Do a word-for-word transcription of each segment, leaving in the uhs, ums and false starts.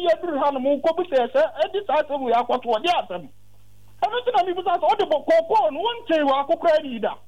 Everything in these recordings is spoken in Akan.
di eduru ha no mu ko bu se se e di sa se mu ya kwato di asem eno ti na mi bu sa o de kokoko no won che wa kokora ni da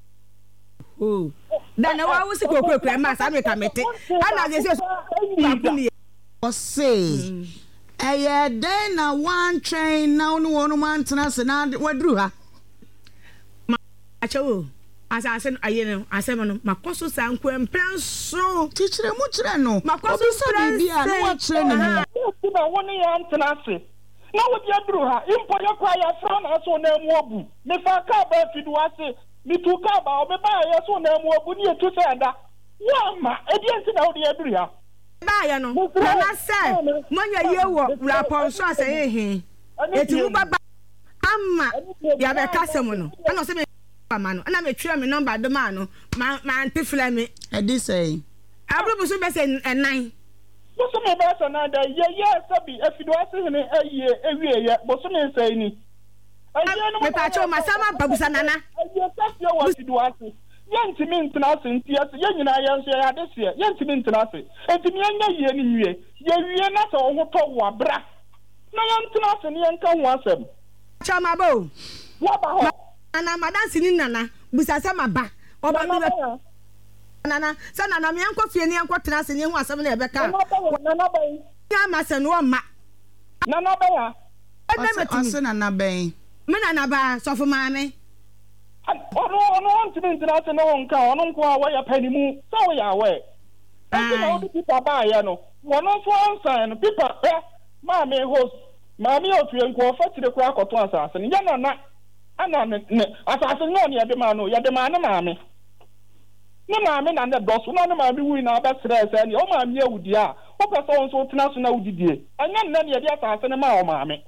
oh da na wa wo se kokoko kra ma sa me ka mete ana ze se papuni o say eh den na one train na no wonu man tena se na waduru ha ma acho asase ayene asem no makoso sanko emprenso tichire mu kire no makoso bibia no wa kire ne no na woni ya ntena se na wo dia duru ha impo ya kwa ya fra na so na emu obu me fa ka ba fidu ase mi tu ka ba o be ba ya so na emu obu ni etu se da wa ma e di enti na wo dia duru ha ba ya no na se monya ye wo raponso ase ehe eti mu baba amma ya be ka sem no ana se mano ana me twa me number do ma no ma ma antifla me e di say abro so be say enan bo so me be say na da ye ye sabi afido ase hene aye ewie ye bo so me say ni aye no me pa cho ma sama babusa nana aye sabi wa afido ase ye ntimi ntena ase nti ase ye nyina ye nso ye ade se ye ntimi ntena ase ntimi anya ye ni wie ye wie na se wo to wo abra na ye ntena ase ne ye nka ho asem cha ma bo wa ba ho ana madansi ni nana busasa maba oba mi nana sa nana mi anko fie ni anko tena se ni hu asem na ebeka nana ben ya ma se no ma nana ben ha ase nana ben me nana ba sofo maame ono ono ntimi ntena se no nka ono nko a wa ya panimu sa wo ya we enti na odi pipa ba ya no wono fo ansan no pipa eh maame host maame ofie nko fa tire kura akoto asase ni ya nana ana ne asase no ne yade ma no yade ma na maame ne maame na ne doso na ne maame wi na ba stress ani o maame awudi a o pese won so tena so na udidie anya ne ne yade asase ne ma o maame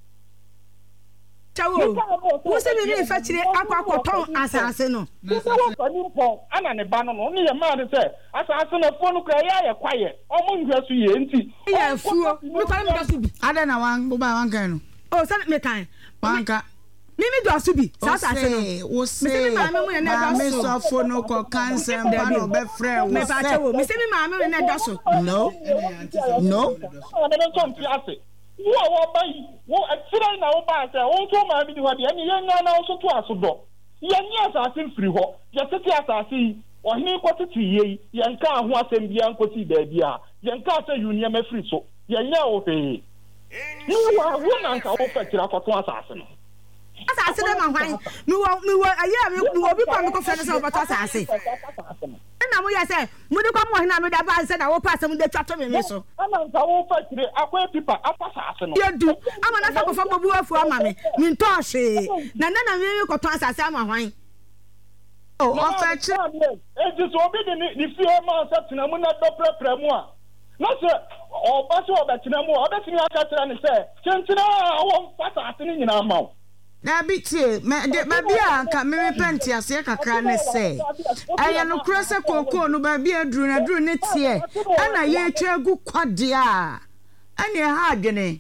chawo wo se bi ni fa kire akwa akoton asase no wo ni pon ana ne ba no no ne ye ma de se asase na fo no kra ya ye kwaye o mo nhwa so ye nti ya fuo mi kwa mi doso bi ada na wan bo ba wan kan no o se me kan wan ka mimi do asubi sa sa se no wo se ma me so fo no ko cancer ba no be frɛ wo me pa chawo me se mi ma me na do so no no ana me so mpi ase wo wo ba yi wo atira na wo ba se wo so ma bi di ho de ani ye nya na wo so to aso do ye nya asase mfiri ho ye tete asase yi ohini ko tete yi ye nka ho asem bia nkoti da bia ye nka ase union mafiri so ye nya o he ni wa wo na nka wo fa tira ko to asase no asase na ma hwan mi wo mi wo aye mi wo bi kwa mi ko fere se obato asase na mo ya se mo de kwa mo hina no da ba se na wo pa asem de twato me me so ana nka wo fa tire akwa pipa apa asase no yedu ama na fa ko fa bobu afu ama me mi nto hwe na na na mi ko to asase ama hwan o o fa chi e ji so obi de ni fie ma sa tena mu na do prepare mu a na se o ba so obetena mu o betini aka tira ni se chentina wo fa asase ni nyina ma na bitie me de ba bia ka me repenti ase kakra ne se aya no krose kokoo no ba bia duru na duru ne tie ana ye twa gu kwade a ani ha adwene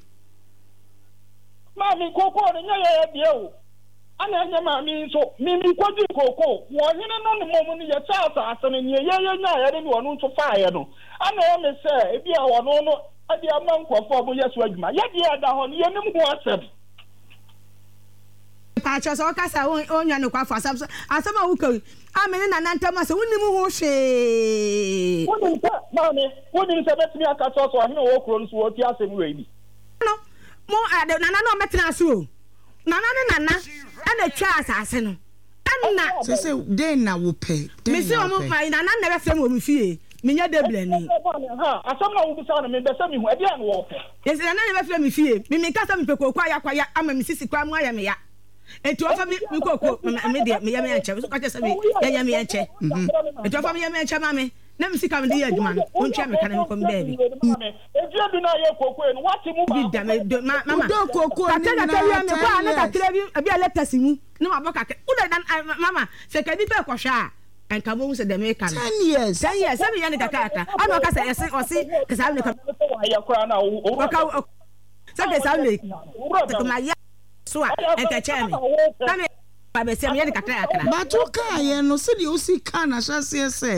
ma mi kokoo ne nya ye bia o ana nya ma mi so mi mi kwadi kokoo wo hene no ne mom ne ye cha asa ne ye ye nya ye ne wono nso fa ye no ana ye me se e bia wono no ade ama nkofo bo yeso adwuma ye bia da ho ne ye nim ho asem pa cho so kasa onya ne kwa fa asam asam a wuka amene na nantama se wonni mu ho hwe wonni ta mame wonni se betimi aka so so ahene wo kro nso wo ti asem we bi no mo ade nana no metena so o nana ne nana ana twa asase no ana se se den na wo pe me se o mo mai nana na be frem wo mi fie menya debla ni ha asam na wo bi sa na me be se mi hu e dia no wo pe yes nana na be frem mi fie mi mi kasa mi pe kokwa ya kwa ya ama mi sisi kwa mu aya me ya etu ofa mi mi koko me de me ya me enche so ka che se me ya ya me enche etu ofa mi ya me enche ma me na mi sika me de ya adwuma no ontwa me kana me kom baby etu edu na ye koko no wati mu ba bi da me mama do koko ni na ka ya me kwa na ka kire bi abi a letters mu na ma boka u da mama se ka ni pe ko hwa a enka mo se de me kana ten years ten years se me ya ni kaka aka ana ka se yesi osi ka sa me ka ya kwa na o ka se ka sa me ka ma ya so a enka che me na me ba be se me ya ni kaka aka ba to ka ye no se de o si ka na hya se se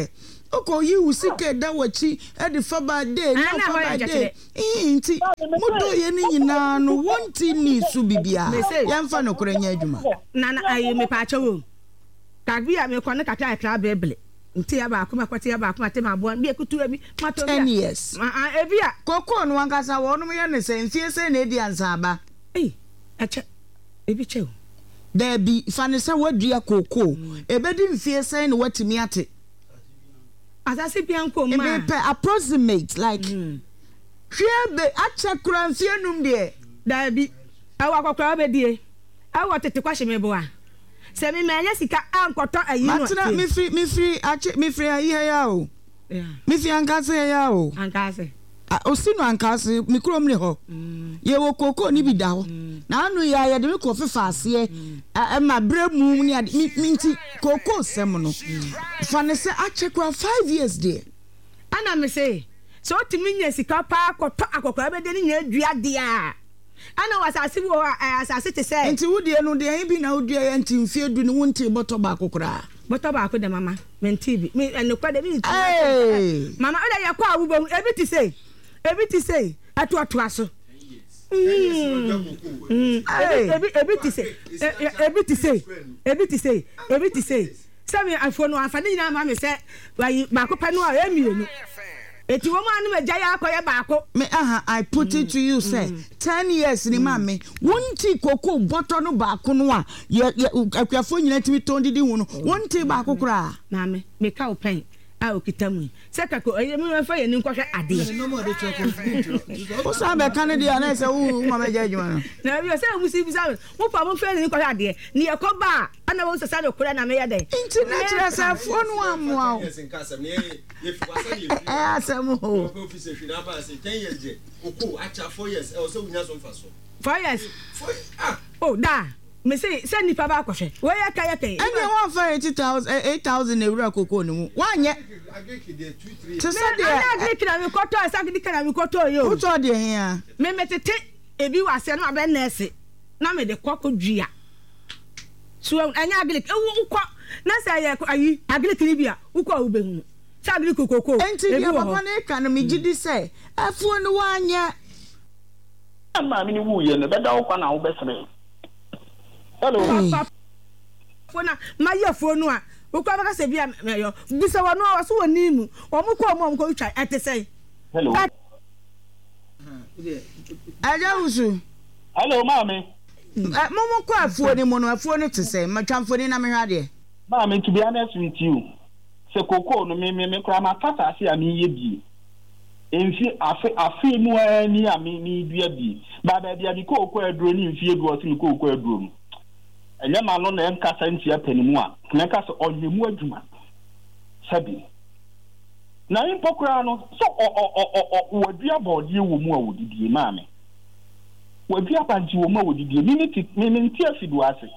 oko yi usike da wachi e de fa ba day na fa ba day inti mudo ye ni nyina no wonti ni su bibia yemfa no koranya adwuma na na ayi me pa achewo kagbia me kono kata akra beble nti ya ba akoma kwate ya ba akoma te ma bo bi ekutu abi mato bia ten years ah ebia koko no wankasa wo no ye ne se mfie se na edi ansa ba eh ache ebi chewo there be fanisa wadua koko ebedi mfie se na watimi ate asase bianko ma e be approximate like hwe be acha kura mfie num de da bi awa kokora be die awa tete kwahye me bo a se me menye sika ankoto ayi no matna mi free mi free ache mi free ayi ya o yeah mi free ankase ya o ankase osinu ankase mi krom ni ho ye wo koko ni bi da ho na anu ya ya de mi ko fefa ase e ma bremu ni mi nti koko sem no fa ne se ache kwa five years there ana me say so timi nya sika pa akoto akokora be de ni nya adua de a ana wasase wo asase te say nti wudie no de bi na wudie ya nti mfie du ni wonti boto ba akokora boto ba akode mama menti bi me enokwa de bi mama oda ya kwa awubo ebi ti say ebi ti say atu atu aso ebi ebi ti say ebi ti say ebi ti say ebi ti say sami afo no afani na ma me say wayi ba ko pa no a emienu eti wo ma anu meja ya akoye ba ko me aha I put it to you say ten years ni ma me wonti koko boto no ba ko no a akwafo nyina timi ton didi hu no wonti ba ko kura na me me ka open a okitamu se ka ko me fa ye ni nkohwe ade no mo de choko o sa be kan dia na se wo ma meja adwuma no na bi se musi bi sa mo pa mo fa ni nkohwe ade ni e ko ba ana wo se sa de kura na me ye de inti na kira sa fo no amoa eh asemo ho office fi na ba se ten years je oko acha four years e o se wunya so mfa so four years ah oh da me say say nipa ba kwhwe wo ya ka ya kai ene one for eighty thousand eight thousand ewura koko no mu wanye agree de two three to say de agree na me koto asake di kana me koto yo uto de hia me metete ebi wase no abe nurse na me de kokko dua so anya agree e wo na say ya ayi agree ni bia wo ko wo behunu say agree kokoko enti ya papa na ka no me gidi say afuo no wanye ma me ni wu ye no be da wo kwa na wo besere hello fona maye fonu a ukwa baka se bia meyo bisa wono waso woni mu omo ko omo ko twa atesai hello aja usu hello mami eh momo ko afuo ni mo no afuo ni tesai matwamfo ni na me hwade mami to be honest with you se koko no me me me kra ma tata ase a me ye bi enfi afi afi mu ani a me ni dua bi ba ba bia bi koko aduro ni mfie du o se koko aduro mu enya ma no na nkasa ntia panimu a na kasa onyemu adwuma sabi na impokra no so o o o wadua body wo mu a wodidie ma me wadua banji wo mu a wodidie minute minute afidu ase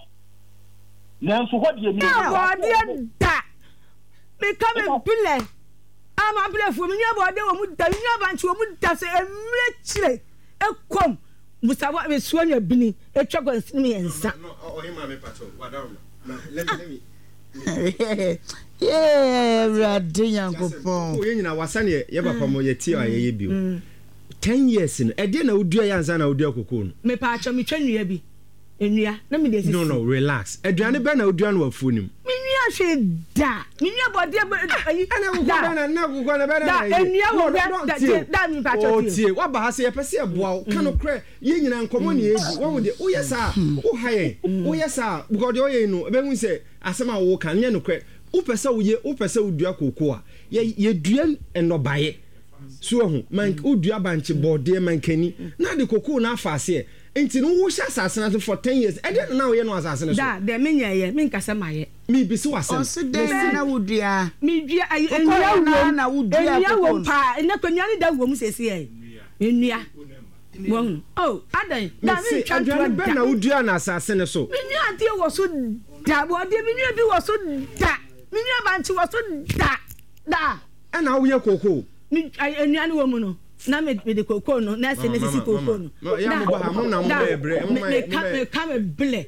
na nso hodi emi body da me come bile ama bile fu me nya body wo mu da nya banji wo mu da se emre chire ekom Musawa be suanya bini e choko nsimi ensa no o hima me pato wadam let me let me yeah radi yankopon o yenyina wasane ye papa mo ye ti ayeye bio ten years no e de na odua yansa na odua kokoo no me pa acho me twanua bi enua na me de sisi no no relax aduane be na odua no afuo nim me nua hwe da me nua body ayi ana wo ko na na wo ko na be na da enua wo da da me pa acho o tie wa ba ha se ye pese e boa wo kano kre ye nyina nkomo ne eji wo de o yesa o haye o yesa because de o ye no be hu se asema wo kan nye no kre o pese wo ye o pese wo dua kokoo a ye ye dua enobaye so hu man o dua banche body man kani na de kokoo na afase enti no wo hya asase na for ten years e de na wo ye no asase ne so da de me nya ye me nkasa maye mi bisi wasem o se de na wudua mi dua ayi enua na wudua enua wo pa na kwanya ni da wo mu sesi e enua won oh adan da mi twa twa be na wudua na asase ne so mi nua de wo so da bo de mi nua bi wo so da mi nua banchi wo so da da ana wo ye kokoo mi enua ni wo mu no na me de kokoo no na se ne sisi kokoo no ya mo ba ha mo na mo be bre mo me ka me ka me ble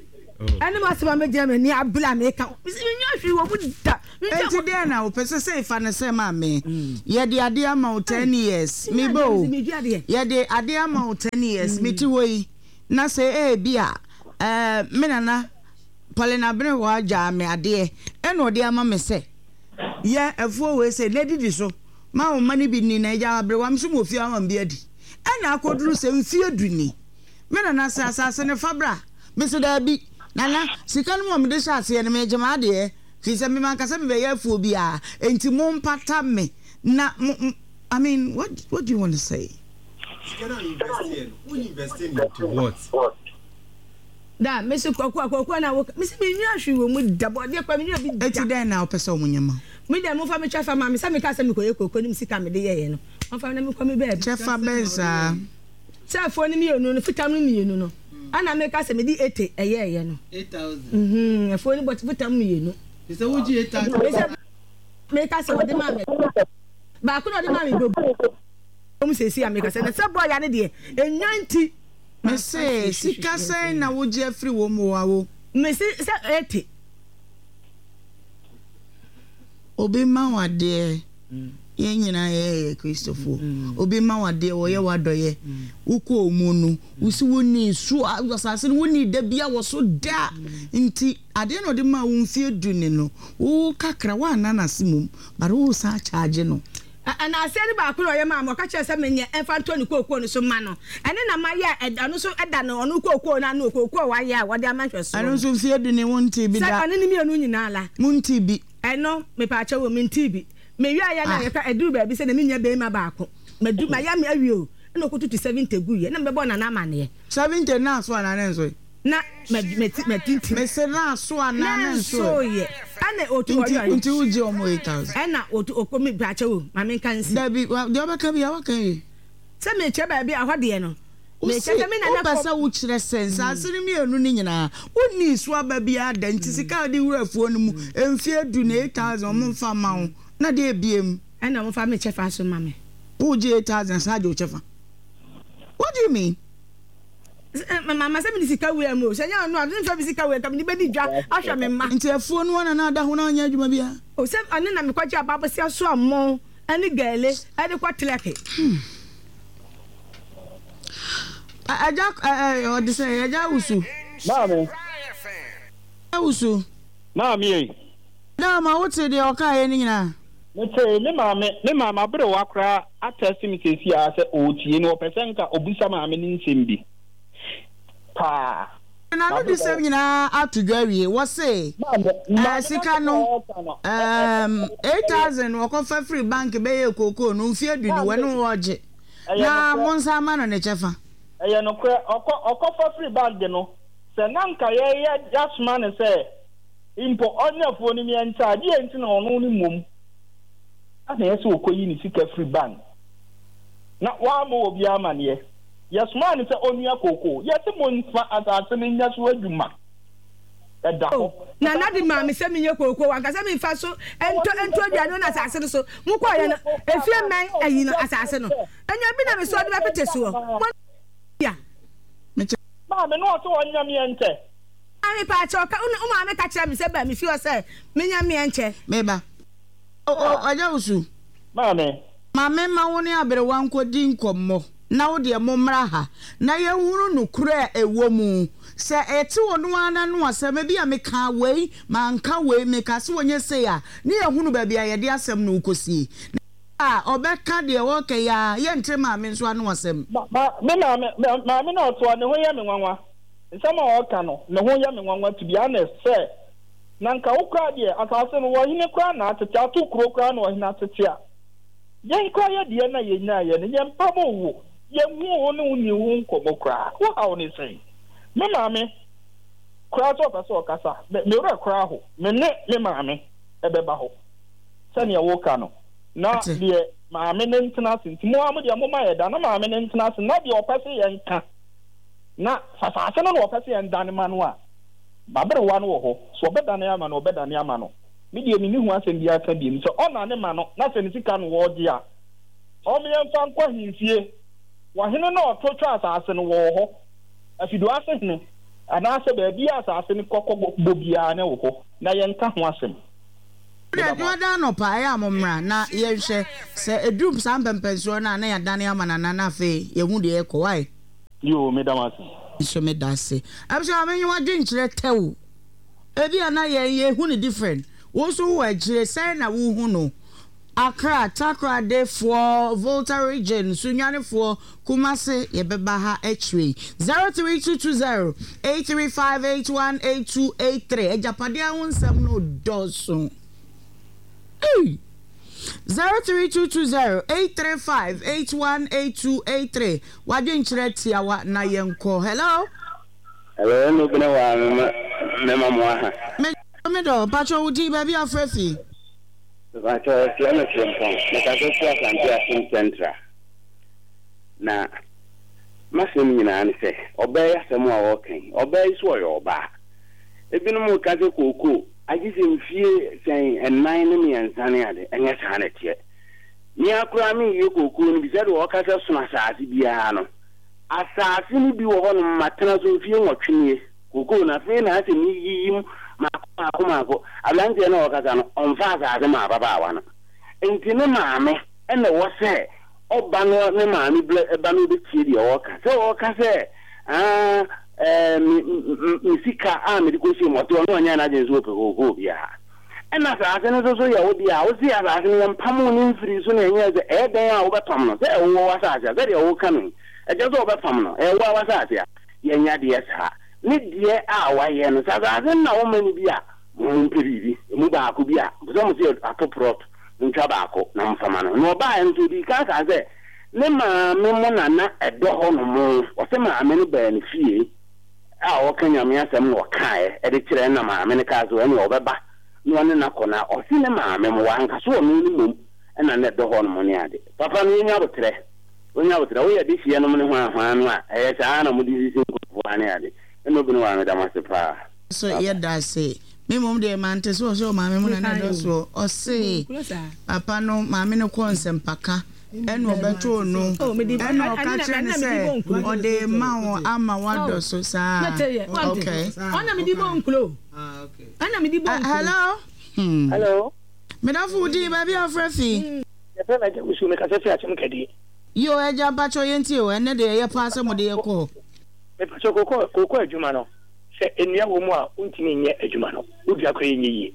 Ani ma se ma me dia me ni abla me ka. Mi se nwa hwi wo buda. Enti de na wo pese se fa ne se ma me. Ye de ade ama ten years. Me bo. Ye de ade ama ten years. Me ti wo yi. Na se e bia eh me nana Paulina Bene wa ja me ade. E no de ama me se. Ye efo we se lady di so. Ma wo mani bi ni na ja abre wa mso mo fi awon bi adi. E na akoduru se mfi aduni. Me nana sa asase ne fabra. Me so da bi nana sika no mo de sha ase ne me jema ade. Fi se me man kasa me be ye afuo bi a enti mo mpata me na I mean what what do you want to say? You cannot invest in. Who invest in into what? Da, me se kokwa kokwa na wo. Me se me nwa hwe wo mu da bo de kwa me nwa bi. Eti den na opese omunyama. Me dem mo fa me chafa ma me se me ka se me koye kokwa nim sika me de ye ye no. Mo fa na me kwa me be. Chafa benza. Se afo ni me yenu no fitam no me yenu no. Ana me ka se me di eighty eye ye no. eight thousand. Mhm, afo ni but fitam me yenu. Is that what you eight thousand? Me ka se wo de ma me. Ba ko no de ma me go. Omu se si America se na se boy ya ne de enyanti. Me say sika say na wo je free wo mo wa wo. Me se se eighty. Obi ma wa de. Ye nyina ye Christopher. Obi ma wa de wo ye wa doye. Uko omu no, usi woni su asase no woni da bia wo so da. Nti ade no de ma wo mfie duni no. Wo kakra wa ananase mum, bare wo sa charge no. And I said about Korea, Mamma, catch us a minute and find twenty cocoa so mano. And then my ya and also at that no cocoa, no cocoa, why ya, what their mattress. I don't so fear the one T B. An enemy on Unala. Moon T B. I know, me patcha woman T B. Maybe I do baby said the minia bay my back. But do Miami a you. No go to seventy good, and number one and amani. Seventy now, one and answer. Na me me me tinti me se na so anana so ye ana otu oyo nti uji omo eight thousand ana otu okomi brache wo ma me kan si da bi de obaka bi awaka yi se me che ba bi ahode no me che me na na pesa wo kire sense asiri mi enu ni nyina oni so aba bi ada nti sika de wurafuo no mu emfi adu na eight thousand mo mfa ma wo na de ebiem ana mo fa me che fa so ma me uji eight thousand sa de o che fa. What do you mean? Mama say me sika we am o say ya no I don't say sika we kam ni be di dwa ahwa me ma nti afuo no na na da ho na anya adwuma bia o say ane na me kwaji ababa sia so amon ani gale ade kwa tleke aja eh o de say aja usu Mami usu Mami e na ma wote de o ka ye ni nyina me say me mama me mama bere wa kra atest me sesi a say o tie no person ka obusa mama ni nsem bi pa na no di sem nyina atudwarie wo say sika no um eight thousand wo ko fa free bank be ye koko no mfi adu ni we no woje na monsa ma no ne chefa eye no kra okọ okọ fa free bank de no se nanka ye ye jasma ne se impo onyafo ni mi enta de enti na ono ni mom ana ye se okoyi ni sika free bank na wa mo obi amane yes man say onua koko yes mo nfa asase ni nya so adwuma eda ho na na di ma me say me nye koko wa ka say me fa so ento ento aduane na asase so mu ko ye no efie men ayi no asase no enya bi na me so de ba pete so ya me ma me no to onya me ente ami pa cha ka u ma me ka kira me say ba me fi o say me nya me enche me ba o o aja usu ma me ma me ma woni abere wan ko di nkommo na wo de mo mra ha na ye hunu no kura ewo mu se eti wonu ana no asem bi a meka wei manka wei meka se wonye se ya ne ye hunu ba bia ye de asem no ukosie a obeka de wo ke ya ye ntre ma me nso anu asem ma me na me ma me na oto ne ho ye me nwanwa nsem a o ka no ne ho ye me nwanwa to be honest say na nka wo kra de asase no wo hine kra na atete atu kro kra na wo hine atete a ye nkwa ye de na ye nya ye ne ye mpamo wo ye hu no ni hu nkomo kra wo ha oni sei me maame kra to pese o kasa me ora kra ho me ne me maame ebeba ho sane wo ka no na de maame ne ntena senti mo am de mo ma ye da na maame ne ntena senti na de o pese ye nka na sasase no no o pese ye ndan ma no a babere wa no wo ho so obeda na ya ma no obeda na ya ma no me de mi ni hu asem bi aka bi mi so ona ne ma no na se ne sika no wo de a o me yemfa nkwa hinfie wahene na ototwa asase no wo ho afido ase hene anaasɛ baabi asase ne kɔkɔ bɔ biara ne wo hɔ na yɛnka ho asɛm da do da no pa ya momra na yɛhwɛ sɛ edum san pempenso na na ya dane ama na na afi yehu de ekɔ wai yo medamase so medase abso amenyi wadwe nkyerɛ tew ebi ana ye yehu ne different wo so wo agyire sɛ na wo hu no Accra, Takra de for Volta region, Sunyane for Kumasi, Yebeba ha H-way. zero three two two zero eight three five eight one eight two eight three. Ejapadia won some no dosun. Hey! zero three two two zero eight three five eight one eight two eight three. Wadin Chireti awa na yenko. Hello? Hello, no bina wa mema mwa. Me me do, Pacho Udi baby afrefi. Pacho siano siempong. Nakatosi ya Santia Sim Centra. Na masem nyina ne se obeya semu a wokan. Obeya iso yo ba. Ebinu mu kaze koko. Agise mfie sen enan ne miansane ade. Enye sane tie. Ni akura mi ye koko ni bisade wo kasa suna saasi bia no. Asasi ni bi wo ho no matena so fie nwotwenie. Koko na fe na ase ni yiyim mako mako ablanze na wakata no onfa asase ma baba wa no. Enti ne maame ene wo se oba no ne maame ble eba no be tie de wo ka. Se wo ka se ah eh misika a me diko sie moto no anya na agenzo pe koko bia. Ena asase ne so so ya wo bia wo si asase ne mpamu ne mfiri so na enya ze e den a wo betom no se wo wasase se de wo ka no ejezo wo betom no e wo wasase ya yenya de sa ni die a wa ye no asase na wo mani bia mo mpiribi mu ba ko bia so mo se atoprot ntwa ba ko na mfama no no ba en to di ka ka se ne ma me mo na na edo ho no mo o se ma me no ba ni fie a wo kanya me asem no kae e de kire na ma me ne ka so ene obeba no ne na kona o si ne ma me mo wanka so o mi mum e na ne edo ho no mo ne ade papa no nya botre onya botre wo ye de fie no mo ne ho ahwan no a e sa na mo di sisi ko ane ade eno bi no wa me da masepa so ye da say me mom de mante so so ma me mo na na do so o say papa no ma me no konsem paka eno beto no eno ka chen say o de ma won ama wado so sa okay ona me di bonklo ah okay ana me di bonklo hello hmm hello me da fu di ba bi afrefi ye pe na je usu me ka se fi atim kadi yo eja bacho yenti o ene de ye pa se mo de ye ko me pa so koko koko adwuma no se enua wo mu a untimi nye adwuma no udi akwa nye yi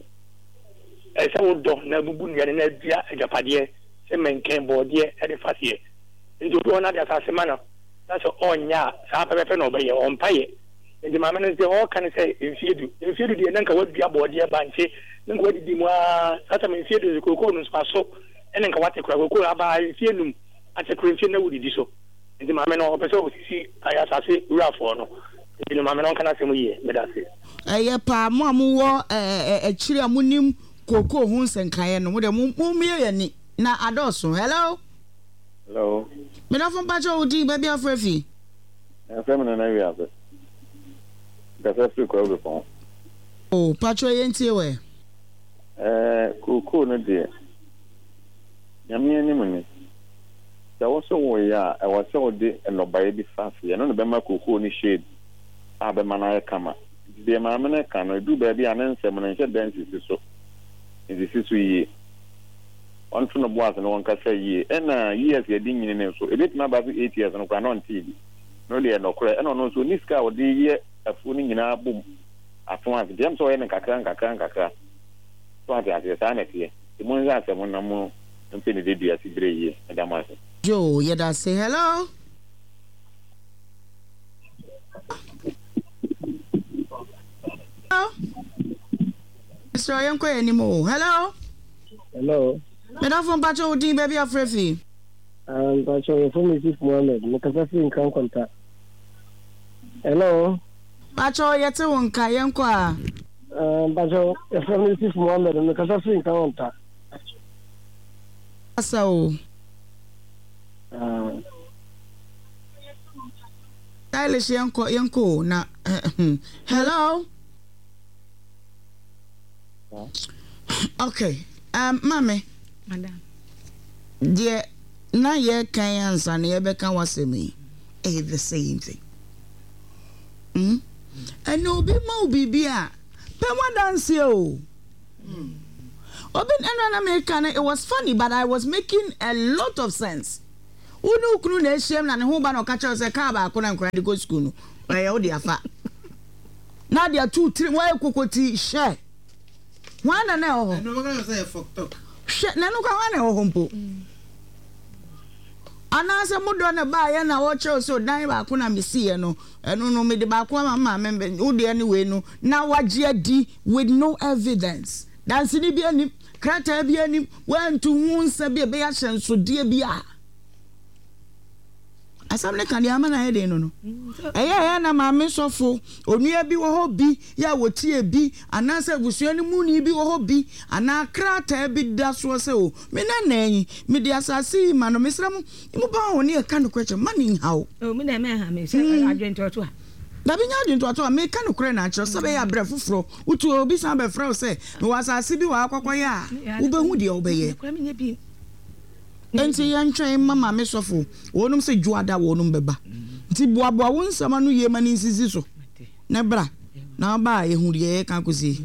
e se wo do na bubu nua na bia ajapade se menken bode e de fasie nti do na de asase ma no na so onya sa pepe pe no be ye on paye nti ma me no se o kan se enfiedu enfiedu de nanka wadua bode ba nche nanka wadidi mu a ata me enfiedu koko no so ene nka wate kura koko aba enfienum ate kura enfie na wudidi so nti ma me no o pe so osisi aya asase urafo no nti ma me no kan asem yi me da se eye pa mo amuwo eh akiri amunim koko hu nsenkaye no mo de mo miye yani na adoso hello hello me na fon pacho udi baby afrefi e fe me na na wi abe da se fi ko be pon oh pacho yenti we eh koko no de nyame ni muni da wo so wo ya e wo so de enobaye bi fafi no no be ma koko ni shade abe mana kama de ma me na kano du ba bi anensem no nche density so ndisi so yi on to no boas no won ka say yi ena years ye din nyine so ebetima ba eight years no kwa no nti bi no de no kora ena no so niska wo de ye afu ni nyina bum afon af dem so ye ne kakran kakran kakra so ati ati sa na tie e mo nza asem na mo mpe ne de dua si bre yi e da ma so jo ye da say hello hello Mister Yanko anymore hello hello me da fon pacho udi baby afrefi um pacho from Missus Mohammed me ka fi nkan konta hello pacho yete won ka yanko a um pacho from Missus Mohammed me ka fi nkan konta so ah stylish yanko yanko na hello okay um mame madam dear na ye kan ansa na ye be kan wasemi eh the same thing hmm and obi ma obi bia pema dance o obi and American it was funny but I was making a lot of sense unu kunu na ehiem na ne ho ba na okacha say ka ba akona nkora de go school no eh o de afa na dia two three why kokoti share one na na ho no go say fuck talk share na no kwa na ho mpo anase mudo na ba ya na wo che so dan ba akona mesi no eno no me de ba akona ma membe wo de anyway no na wagye adi with no evidence dance ni bi anim krata bi anim wantu hu nsa bi be ya hyenso de bi a asamle kan ya ma na hede no no eh ya na ma me sofo onua bi wo ho bi ya wotie bi anasa busuani mu ni bi wo ho bi ana krata bi da so se o me na nan me de asase ma no mesra mu mu ba ho ne e kan ko che ma ni hawo o me na me ha me se adwento to a da bi nya adwento to a me kan ko na kire se be ya bre foforo utu obi san be fra se me wasase bi wa akwakwaya wo be hu de wo be ye enti yantwen mama me sofo wonum se juada wonum beba nti boaboa won sama no ye mani nsisi so na bra na ba ye hu de kan kosi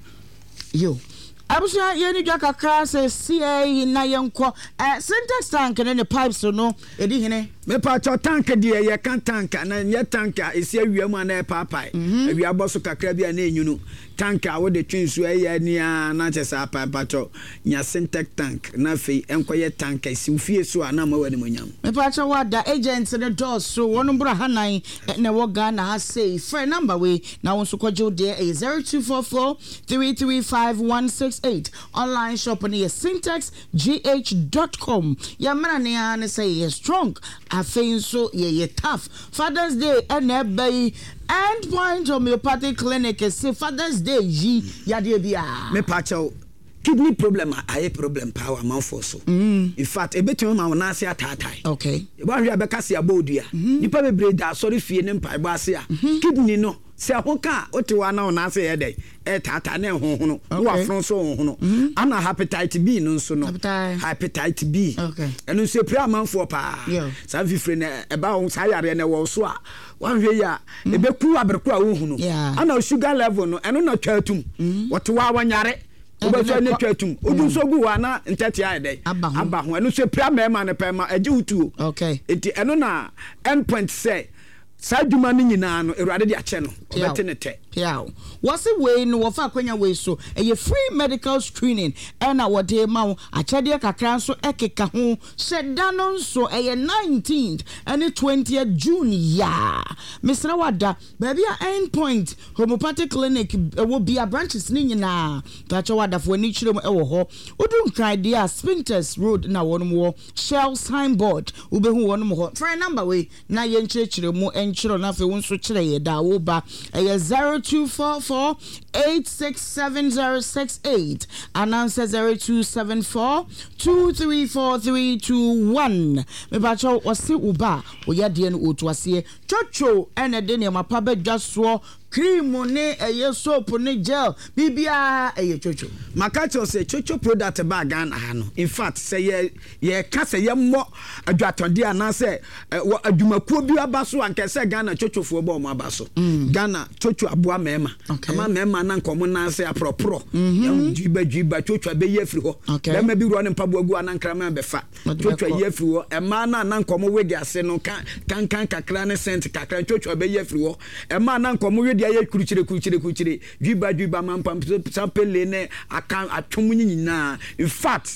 yo abusia ye ni dwa kakra se ca na yenko eh syntax tank ne ne pipes no edi hene me pa cho tank de ye kan tank na ye tank esi awia mu na papai awia boso kakra bia na enyunu tank a wo de twinsu aye ni a na chesa papa cho nya syntax tank na fei enkoye tank esi fie so ana ma wani monyam me pa cho wada agents ne doors so wonu bra hanan na wo ga na ha say free number we na won so kwajo de zero two four four three three five one six eight online shop on syntax g h dot com ya mana ne an say yes strong afei so ye ye tough Father's Day and ebay end point homeopathic clinic say Father's Day ji ya de bia me pa cho kidney problem aye problem power man for so mm. in fact e betumi ma wona ase atatai okay e ba hwe abeka se abodua nipa bebre da sorry fie ne mpa ba ase a kidney no se ahoka otiwa na wona ase ye dey e tata na honhono no afron so honhono ana hepatitis B no nso no hepatitis B okay eno se pre amanfo pa sa fifre na e ba won sa yare na wo so a wan hwe ya e be ku aberku a wo hunu ana sugar level no eno na twatum wotiwa wanyare obeso ne twatum odun so gu wa na ntete aye dey aba ho eno se pre amema ne pema age utu okay enti eno na endpoint say saduma ni nyina no erade de ache no obete ne te yeah what's the way no wofa kwanya way so a free medical screening and our day ma achede kakra so ekeka ho shedanon so a nineteenth and twentieth June ya Mister Wada baby a end point homeopathic clinic will be a branches ni nyina tacho wada fo ni chire mo ewo ho odun try there Spinters Road na wonum wo Shell signboard ubehu wonum ho try number way na ye nchire chire mo enchiro na fe won so chire ye da wo ba e zero two four four eight six seven zero six eight and answer zero two seven four two three four three two one me ba cho wose uba wo ya de no otu ase chocho ene de ne mapa ba dwaso cream ne eye soap ne gel bibia eye chocho makacho say chocho product ba Ghana ha no in fact say ye ye ka say ye mo adwatonde ana say adumakuo bi abaso anke say Ghana chocho fo ba o abaso Ghana chocho aboa mema ama mema na nkomo na say apropro ya jiba jiba chocho be ye firi ho dem bi ro ne mpaboa gu anankra ma be fa chocho ye firi ho ema na na nkomo wegi ase no kan kan kakra ne sent kakra chocho be ye firi ho ema na nkomo dia ye kuruchire kuruchire kuruchire dwiba dwiba mampam sampele ne akan atwom nyina in fact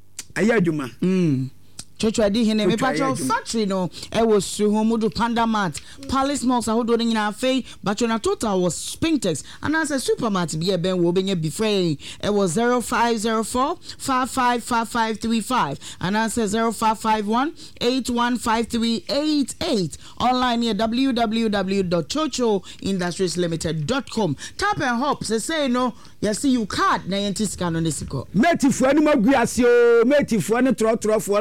ayaduma mm chocho adi hene me pacho factory no e was Suhomudu Panda Mart Palace Malls ahodo ni nyina afei bacho na total was Spintex and as a supermarket be ben wo benye befrey it was zero five zero four five five five five three five and answer zero five five one eight one five three eight eight online here w w w dot chocho industries limited dot com tap and hop say say no you see you card na yentis scan on this go metifo ani magu ase o metifo ani tro tro fo na shosho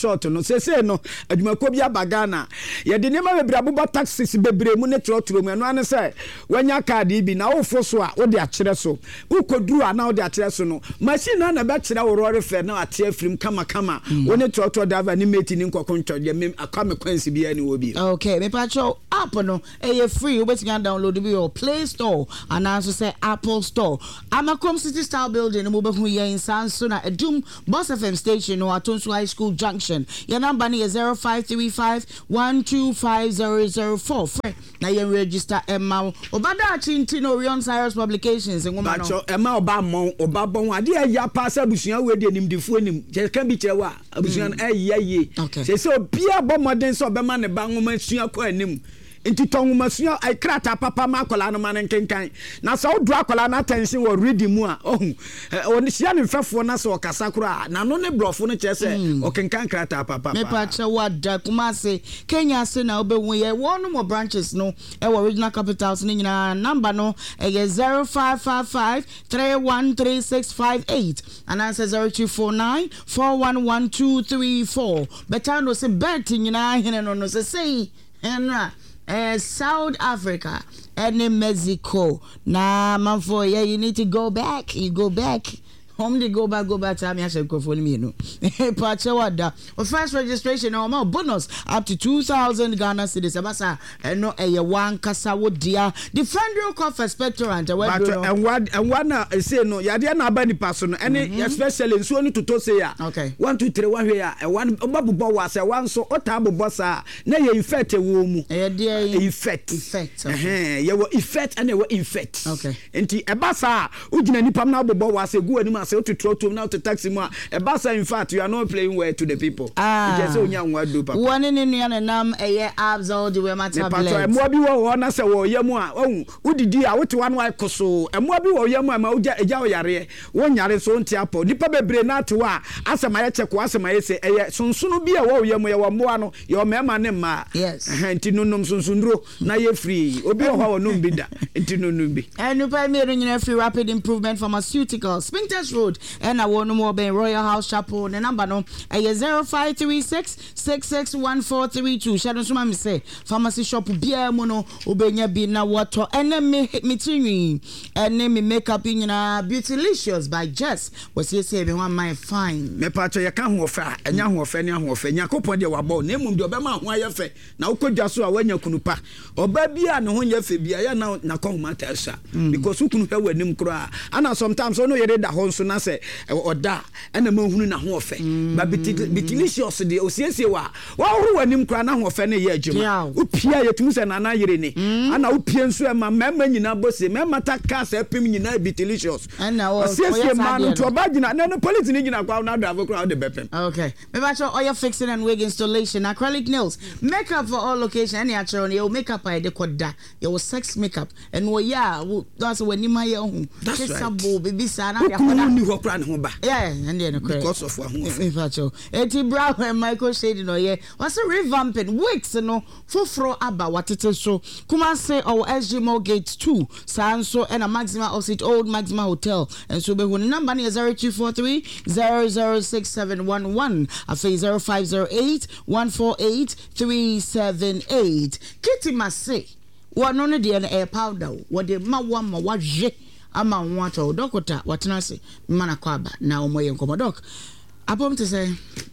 resort no say say no adwumako bi abagana ye de nema bebre abobɔ taxis bebre mu ne trotro mu no an say wanya card bi na wo fo so a wo de akere so wo koduru ana wo de akere so no machine na na be kere wo rore fe na ate afrim kama kama wo ne trotro driver ni mate ni nkokontwo de me akame kwansi bi ani wo bi. Okay, me patcho app no e free, we can download bi your Play Store and also say Apple Store. Amakom City Style Building mo be hu ye in Sanso na Edum Boss F M station or Atonsu High School Junction. Your number is zero five three five one two five zero zero four. Na you register Emma Obada Chintin Orion Cyrus Publications and woman. Patcho Emma Obamon Obabon ade ya pass abusua we de nimdifo nim. Je kan bi chewa abusua eh ye. Say so bia bo modern so be ma ne ba nwoma sua kwa anim. Inti tongu sua ai krata papa makola no man nkenkan na so do akola na attention wo reading mu a ohun oni sia ne fefo na so okasa kura na no ne brofo no chese okenkan krata papa me pa che wada kuma se Kenya se na obewu ye one more branches no e wo regional capitals ni nyina number no e zero five five five three one three six five eight and answer zero two four nine four one one two three four better no se bet nyina hene no no se sei enra Uh, South Africa and in Mexico. Nah, man, for yeah, you need to go back. You go back. Home they go back, go back. Time I should go for me, you know. Pachawada. Well, first registration or more bonus up to two thousand Ghana cedis. Abasa and no a one Kasawo dia. The Federal Coffee Spectorant. And what and one say no, Yadia na bani person, any especially so to to say ya. Okay. One, two, three, one here, and one babu was a one so otabo bossa. Nay, you effect a womb. A dear effect. Effect. Eh, you were effect and they were effect. Okay. And the Abasa, Ujina Nipam now was a good animal. To throw to now to taxi more. A bassa, in fact, you are not playing well to the people. Ah, just so young, what do papa? One in Indian and nam a year abs all the way, my tablet. And what you want us a war, Yamua. Oh, who did you? I went to one wife Coso, and what you Yamma, Yari, one yard is on Tiapo, Nipa Brena to wa, as a my check was a my say, soon soon be a war, Yamuano, your mamma nema. Yes, and Tinunum Sunsundro, na ye free, Obi or no bidda, and Tinunumbi. And you buy me in free rapid improvement pharmaceuticals, Spinters Road. And I want no more be Royal House Chapel. The number no a zero five three six six six one four three two. Shadow Sumami say pharmacy shop beer mono ubenya be na water and then me me tini and then me makeup in na Beautylicious by Jess. Was he say one my fine me patcho ya kan ho fa enya ho fa enya ho fa nya kopon de wabo na emum de obema ho ayefe na ukodwa so a wanya kunupa oba bia ne ho nya fe bia ya na na ko mata sha because ukunu hwa wanim kro ana sometimes ono yere da ho so na say oda ena mahunu na ho ofe ba Beautylicious de osiesie wa wa huru wanim kra na ho ofe na ye adwuma upia yetum se na na yere ni ana upia nso e ma mema nyina bose mema ta ka se pim nyina Beautylicious ana osiesie man to ba gina na no police ni gina kwa na do avokra de bepem. Okay, me ba cho oil fixing and wig installation, acrylic nails, makeup for all location, any actual you makeup I de koda your sex makeup and wo ya that's when you my own that's right sabo baby sana ya koda. Yeah, and then because of one Pacho. Eti Brown and Michael Shady no yeah. What's a revamping weeks no fofro aba watete so. Kuma say our S G Mortgage two Sanso and a Maxima opposite Old Maxima Hotel. And so be when number is zero two four three zero zero six seven one one. I say zero five zero eight one four eight three seven eight. Kitty must say one on the air powder. What the ma one ma wa je. Ama wato dokota watena se mana kwaba na omoye nkomodok apom te say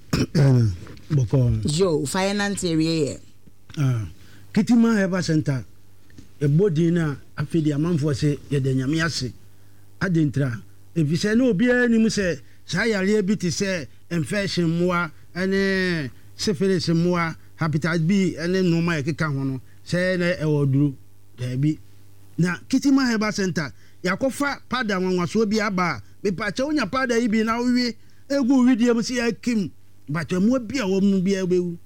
boko jo finance area ah kitima heba center e body na afidi amanfo se ye de nyame ase adentra e fi se na obi ani mu se sa yare bi te se infection moa ene syphilis moa hepatitis B ene no ma ekeka ho no se na e woduru da bi na kitima heba center yakofa pada wanwaso bi aba me pacha onya pada yi bi na wi egu widie mu si akim bato mu bi a wo mu bi abewu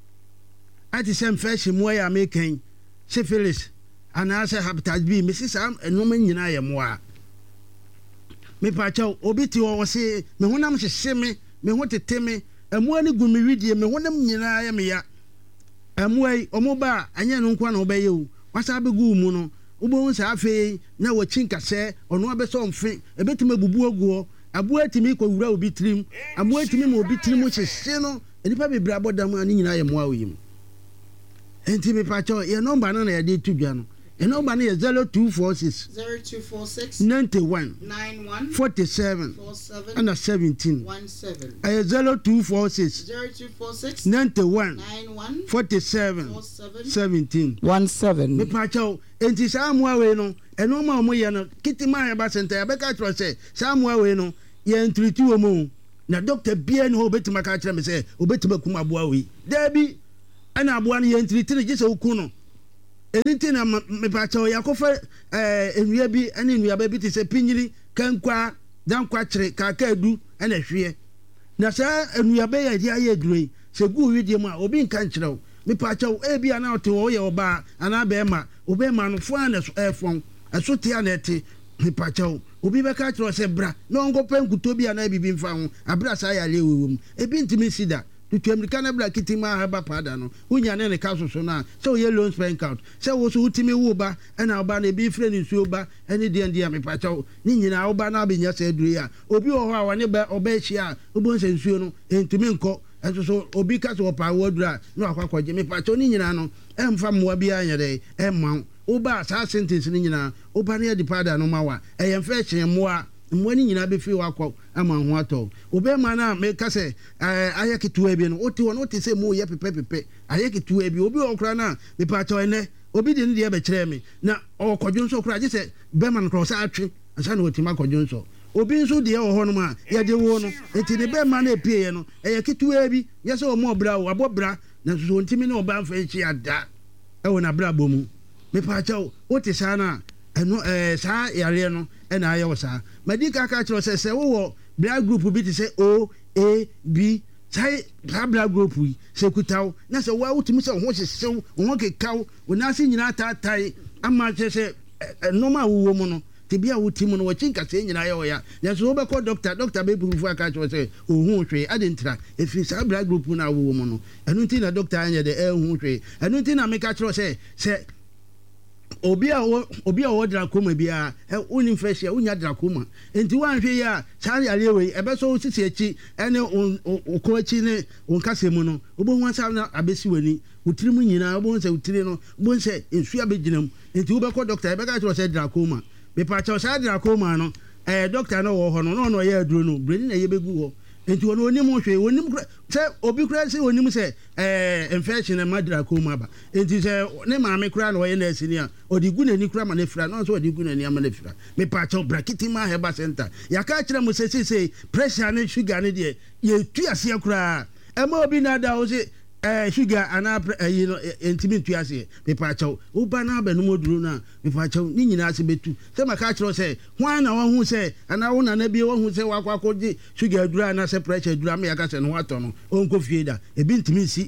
ati sem fashion mu ya mekan syphilis ana se hepatitis B me sisa enoma nyina ye mo a me pacha obi ti wo se me honam hyehye me me ho tete me emu ani gu me widie me honam nyina ye me ya emu ai omo ba anya no nkwa na obaye wu wasa begu mu no ubo nsa afi na wo chinkase ono abeso mfe ebetima bubu aguo abo atimi ko wura obi trim abo atimi ma obi trim hyehye no nipa bebree abɔdam a ne nyinaa yɛ mmoa wɔ yi mu enti mepakyɛ yɛ nɔmba no na yɛde to dwa no yɛ nɔmba no yɛ zero two four six zero two four six ninety-one ninety-one forty-seven forty-seven and seventeen seventeen ɛyɛ zero two four six zero two four six ninety-one ninety-one forty-seven forty-seven seventeen seventeen mepakyɛ enti saa mmoa wei no ɛno ma ɔmo yɛ no kitima a yɛba sɛnta yɛbɛka kyerɛ sɛ saa mmoa wei no yɛ ntiriti wɔ mu na doctor bia ne hɔ obɛtumi aka kyerɛ me sɛ obɛtumi akum aboa wei daabi ɛna aboa no yɛ ntiriti no gye sɛ woku no ɛni ti na mepakyɛ yɛakɔfa nnua bi ne nnuaba bi te sɛ pinyini kankwa dankwakyere kaakaadu ɛna hweɛ na saa nnuaba yɛ de ayɛ aduro yi sɛ gu widie mu a obi nka nkyerɛ wo mepakyɛ ebi ana ɔte wɔ woyɛ ɔbaa anaa bɛrima ɔbɛrima no foa na ɛfɔn ɛso te a na ɛte mepakyɛ obi bɛka kyerɛ sɛ bra na ɔnkɔpɛ nkutɔ bi anaa bibi mfa ho abra saa yɛ alɛ wɔ mu ebi ntumi si da tutu amirika na bra kitima haba pada no wonya ne ne ka soso na sɛ woyɛ loan spank out sɛ wo so wotimi wo ba ɛna woba na ebi frɛ ne nsuo ba ɛne deɛ deɛ mepakyɛ ne nyinaa woba na abɛnya sɛ aduro yi a obi wɔ hɔ a wɔne bɛ ɔbɛhyia a wobɔ sɛ nsuo no ɛntumi nkɔ ɛso so obi ka sɛ wɔpa awɔduro a na wakɔ akɔgye mepakyɛ ne nyinaa no ɛmfa mmoa biara nyɛ dɛ ɛmma woba saa sentence no nyinaa woba ne yɛde pada no ma wa ɛyɛ mfɛ hyɛn mmoa mmoa no nyinaa bɛfiri wakɔ ama ho atɔ obɛma no a meka sɛ ayɛ ketewa bi no wote hɔ no wote sɛ mu yɛ pepɛpepɛ ayɛ ketewa bi obi wɔ kora no a mepakyɛ ɛnɛ obi de ne deɛ bɛkyerɛ me na ɔwɔ kɔdwo nso kora gye sɛ bɛma no korɔ sɛ atwe ansa na wɔtumi akɔdwo nso obi nso deɛ wɔ hɔ nom a yɛde wo no enti ne bɛma no ɛpieɛ no ɛyɛ ketewa bi yɛ sɛ ɔmɔ bra wo abɔ bra na nso so ntimi ne ɔba mfa nkyi ada ɛwɔ n'abrabɔ mu mepakyɛ wote saa no a ɛno ɛɛ saa yareɛ no ɛna ayɛ wɔ saa madi kaka kyerɛ sɛ sɛ wowɔ blood group bi te sɛ o a b saa saa blood group yi sɛ kuta wo na sɛ woa wotumi sɛ wo ho hyehyew wo ho kekaw wo naase nyinaa taatae ama kyerɛ sɛ ɛnɔm a wowɔ mu no tebi a woti mu no wɔkyi nkasɛɛ nyinaa yɛ wɔ ya nanso wobɛkɔ doctor doctor bɛpurufu aka kyerɛ sɛ ɔhu hwee ade ntira ɛfiri saa blood group no a wowɔ mu no ɛno nti na doctor anyɛ dɛ ɛhu hwee ɛno nti na meka kyerɛ sɛ sɛ obi a obi a wɔ dracoma biara wonim fɛ hyia wonya dracoma enti woanhwɛ yi a saa yareɛ wei ɛbɛsɛ wo sisi akyi ɛne wokɔ akyi ne wo nkasɛ mu no wobɛhu asa na abɛsi w'ani wo tiri mu nyinaa wobɛhu sɛ wo tiri no wobɛhu sɛ nsu abɛgyina mu enti wobɛkɔ doctor ɛbɛka kyerɛ sɛ dracoma mepakyɛw saa dracoma no ɛɛ doctor no wɔ hɔ no na ɔno ɔyɛ aduro no brɛni na ɛyɛ bɛgu hɔ enti wɔn onim hwee onim sɛ obi kura sɛ onim sɛ ɛɛ infection na madra kɔma ba enti sɛ ne maame kura na ɔyɛ nurse ni a ɔde gu n'ani kura ma ne fira na ɔnso ɔde gu n'ani ama ne fira mepakyɛw brakiti ma heba center yaka kyerɛ mo sɛ sɛ pressure ne sugar ne deɛ yɛtu aseɛ kura ɛma obi na da o sɛ ɛɛ sugar ana ɛyi no ntimi tu aseɛ mepakyɛw woba na aba no moduro na mepakyɛw ne nyinaa se betu sɛ maka kyerɛ sɛ hwan na wɔn hu sɛ ana wo na na bi wɔn hu sɛ wakɔ akɔgye sugar duro ana sɛ pressure duro ama yaka sɛ no watɔ no ɔnkɔ fie da ebi ntimi nsi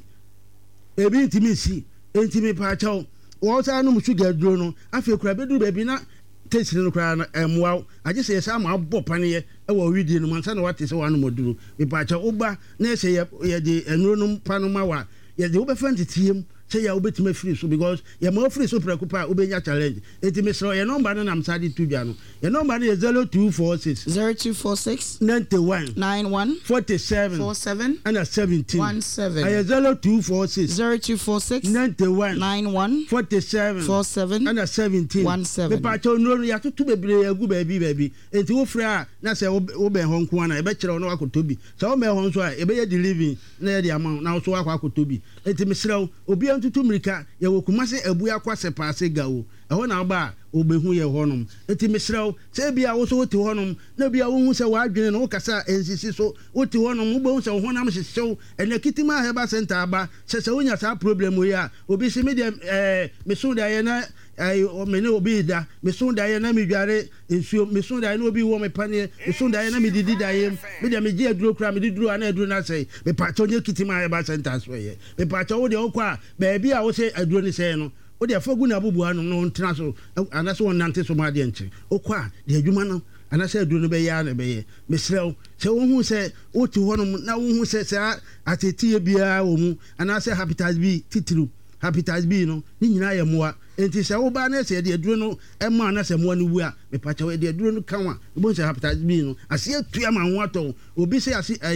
ebi ntimi nsi ntimi mepakyɛw wɔn saa nom sugar duro no afei kura bɛduru baabi na tesi no kura no ɛmoa agye sɛ yɛsɛ ama abɔ paneɛ ɛwɔ widie no mansa na wate sɛ wɔn anom duro mepakyɛw woba na ɛsɛ yɛde nnuro no pa no ma wa yɛde wobɛfa ntetiem sɛ yɛ wobɛtumi afiri so because yɛma wofiri so prɛko pa a wobɛnya challenge enti mesrɛ yɛ nɔmba no nam saa de to dwa no yɛ nɔmba no yɛ zero two four six zero two four six ninety-one ninety-one forty-seven forty-seven ɛna seventeen seventeen ɛyɛ zero two four six zero two four six ninety-one ninety-one forty-seven forty-seven ɛna seventeen seventeen mepakyɛw nnuro no yɛatoto bebree agu baabi baabi enti wofrɛ a na sɛ wobɛn hɔ nko ana ɛbɛkyerɛ wo na wakɔtɔ bi sɛ wobɛn hɔ nso a ɛbɛyɛ deliving na yɛde ama wo na wo so wakɔ akɔtɔ bi enti mesrɛ wo obiara ntutu mmirika yɛwɔ kuma sɛ abu akɔ sɛ paase ga wo ɛhɔ na woba a wobɛhu yɛ hɔnom enti mesrɛ wo sɛ bia wo so wote hɔnom na bia wohu sɛ woadwene no wokasa ɛnsisi so wote hɔnom wobɛhu sɛ wo honam hyehyew ɛnɛ kitima a hɛba center aba sɛ sɛ wonya saa problem yi a obi sɛ medeɛ meso daeɛ na mene obi da meso daeɛ na medware nsuo meso daeɛ na obi wɔ me paneɛ meso daeɛ na medidi daeɛ medeɛ megye aduro kora mede duro a na aduro no asɛe mepakyɛw nyɛ kitima a hɛba center so ɛyɛ mepakyɛw wodeɛ wokɔ a baabi a wo sɛ aduro no sɛe no wode afa gu na aboboa no no ntena so anasɛ wɔnante so ma adeɛ nkyere wokɔ a deɛ adwuma no anasɛ aduro no bɛyɛ a na bɛyɛ mesrɛ wo sɛ wohu sɛ wote hɔnom na wohu sɛ saa ateteɛ biara wɔ mu anasɛ hepatitis B titiriw hepatitis B no ne nyinaa yɛ mmoa enti sɛ woba na sɛ yɛde aduro no ɛma na sɛ mmoa no wu a mepakyɛw yɛde aduro no ka wa wobɛhu sɛ hepatitis B no aseɛ tua ma ho atɔ obi sɛ ase aye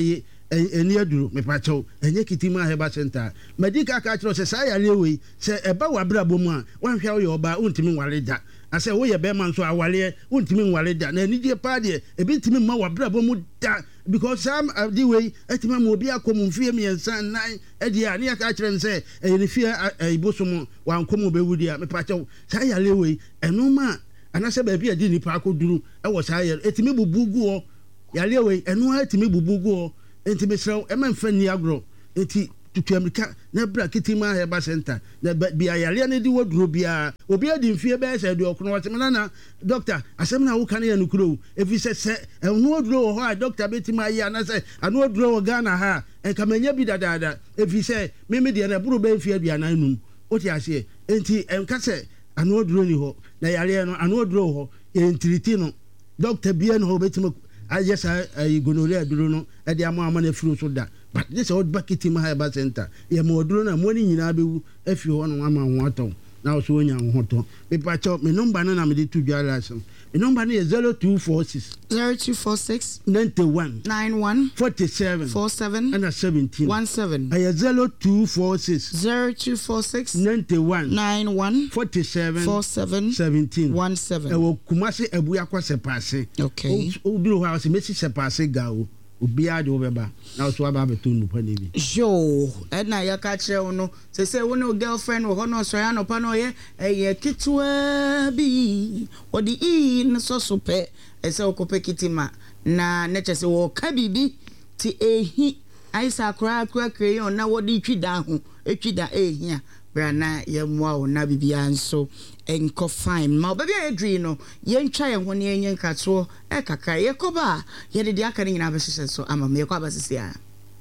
ɛni aduro mepakyɛw ɛnyɛ kitima heba center medical ka kyerɛ sɛ saa yare wei sɛ ɛba wabrabɔ mu a wanhwɛ woyɛ ɔbaa wontimi nware da asɛ woyɛ bɛrima nso awaleɛ wontimi nware da na anigye paa deɛ ebi ntimi mma wabrabɔ mu da because sam ade wei ɛtimi ma obi akɔ mu mfie mmiɛnsa nnan ɛdeɛ a ne yɛka kyerɛ no sɛ ɛyɛ ne fie ibosom wankɔ mu bɛwu deɛ mepakyɛw saa yare wei ɛno ma anasɛ baabi a di nipa akɔduru ɛwɔ saa yare ɛtimi bubu gu hɔ yare wei ɛno a ɛtimi bubu gu hɔ enti mesrɛ ɛma mfa ni agorɔ enti tutu amerika na bra kitima heba center na bia yare ne di woduro bia obi adi mfie bɛɛ sɛ de ɔkono wɔte me na doctor asɛm na wo ka ne yɛ no kuro efi sɛ sɛ ɛno woduro wɔ hɔ a doctor betima ayi ana sɛ ano woduro wɔ Ghana ha ɛnka manya bi dadaada efi sɛ meme deɛ na buru bɛ mfie aduanan num wote aseɛ enti ɛnka sɛ ano woduro ni hɔ na yare no ano woduro hɔ ɛntiriti no doctor bia no hɔ betima ayɛ saa gonorrhea duro no ɛde ama ama na firi so da but this old bakiti ma heba center yɛ ma oduro na mo ni nyinaa bɛwu afi hɔ no ama ho atɔ na wo so onya ho tɔ me pa cho me number no na me de tu dwala so me number no yɛ zero two four six zero two four six ninety-one ninety-one forty-seven forty-seven and seventeen seventeen ayɛ zero two four six zero two four six ninety-one ninety-one forty-seven forty-seven seventeen seventeen ɛwɔ Kumasi Abuya kwa sepase okay o duro ha se mesi sepase ga o obiara de wobɛba na so aba abeto nupa ne bi yo ɛna ya ka kyerɛ wo no sɛ sɛ wo ne girlfriend wo hɔ no so ya no pa no yɛ ɛyɛ kitwa bi ɔde i ne so so pɛ ɛsɛ wo kopɛ kitima na ne kyɛ sɛ wo ka bibi ti ehi aisa akra akra crayon na wo de twida ho etwida ehia bra na ye moa wo na bibia nso enko fine ma obabi edri no ye ntwa ye ho ne enye nkato e kakra ye koba ye de aka ne nyina behyehyɛ so ama me kwa basisi a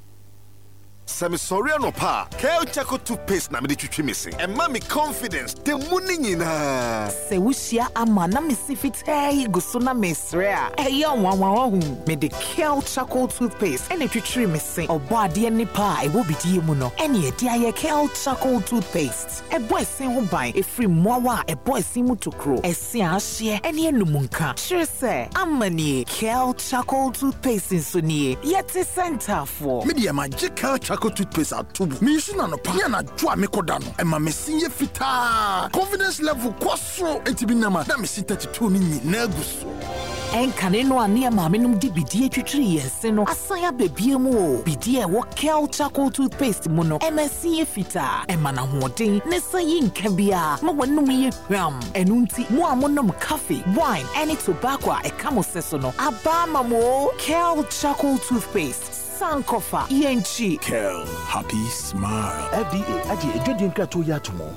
Semi sorry no pa. Kale Chaco toothpaste na me de twitwi me se. E ma me confidence. De muni nyina. Se wushia ama na me sifit hey go so na me sre a. E ye wanwan hu. Me de Kale Chaco toothpaste e na twitwi me se. Obo ade ni pa e wo bidie mu no. E na e dia ye Kale Chaco toothpaste. E boy sen ho ban e free mowa e boy sen mu tokro. E se a hye e na enumunka. Sure se amani Kale Chaco toothpaste so nie. Yeti center for. Me de magical Chaco toothpaste atubu me use na no pa na dwa me koda no e ma me sinye fita confidence level kwaso enti bi na ma na me si thirty-two ni nyina guso enkane no ane ma me num di bidie twitwiri yense no asaya bebie mu o bidie wo Kale Chaco toothpaste mu no e ma sinye fita e ma na hoden ne sayi nka bia ma wonum ye hwam enunti mo amonom coffee wine any tobacco e kamo seso no aba ma mo Kale Chaco toothpaste Sankofa Yenchi Kale happy smile F D A adi edwedin krato ya tomo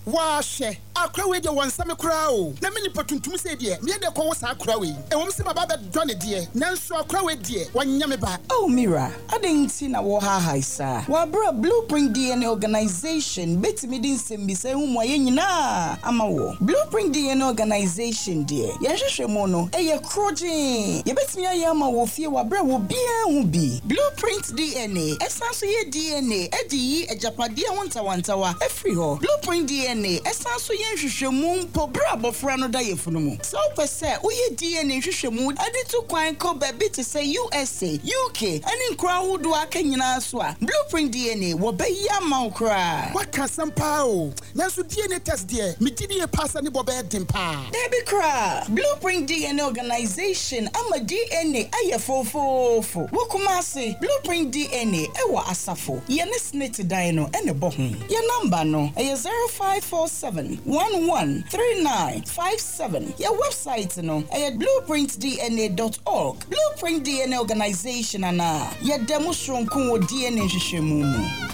Washe akra we de wansame kra o na me nipa tuntum se de me de ko wo sa akra we e wom se baba be dɔ ne de nanso akra we de wanya me ba oh mira adenti na wo ha haisa wa bra Blueprint D N A organization betimi din sembi se hu mo ye nyina ama wo Blueprint D N A organization de ye hwehwɛ mo no e ye krojin ye betimi aye ama wo fie wa bra wo bia hu bi Blueprint D N A esanso ye D N A edi yi ejapade wontawantawa efri ho Blueprint D N A esanso ye hwehwɛmu mpo bra bofra no da yefunu mu so pese uye D N A hwehwɛmu ade to kwan ko ba bi te say U S A U K ani nkra hudu aka nyina so a Blueprint D N A wo ba ya ma ukra waka sampa o nanso D N A test de me di ne pass ne bo ba dem pa Debbie Kra Blueprint D N A organization ama D N A aye fofofo wo kuma se Blueprint D N A e wa asafo ye ne snit dan no e ne bo ho ye number no e zero five four seven one one three nine five seven. Your website no at blueprint d n a dot org. Blueprint D N A organization ana. Your demonstration ko D N A hwehwɛmu.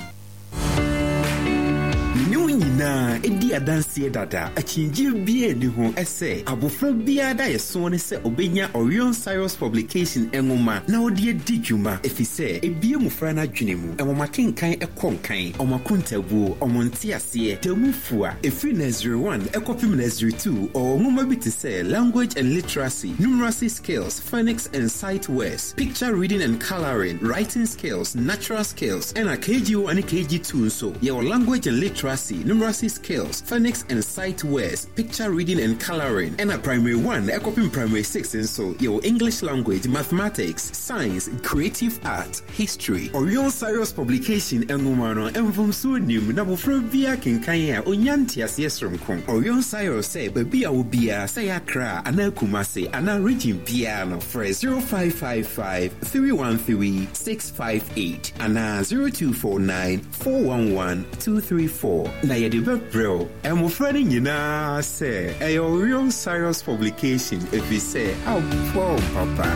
Na edi adanse dada achinji bia ni ho ese abofra bia da yeso ne se obenya Orion Cyrus publication enwoma na odi edi dwuma efise ebie mufra na dwene mu enwoma kenkan ekonkan omakontabu omonte ase temufua efi nursery one ekopim nursery two or nwoma bi te se language and literacy numeracy skills phonics and sight words picture reading and coloring writing skills natural skills and a K G one and K G two so your language and literacy numeracy literacy skills, phonics and sight words, picture reading and coloring. And at primary one, ekopim primary six and so your English language, mathematics, science, creative art, history. Orion Cyrus publication engumano enfum sunim na bofro bia kenkanya onyanti asesrom kon. Orion Cyrus say baby a obia say akra ana kumase ana region piano for zero five five five three one three six five eight ana zero two four nine four one one two three four. Na yede bebro emofrani nyina say e Orion Cyrus publication if we say oh poor papa.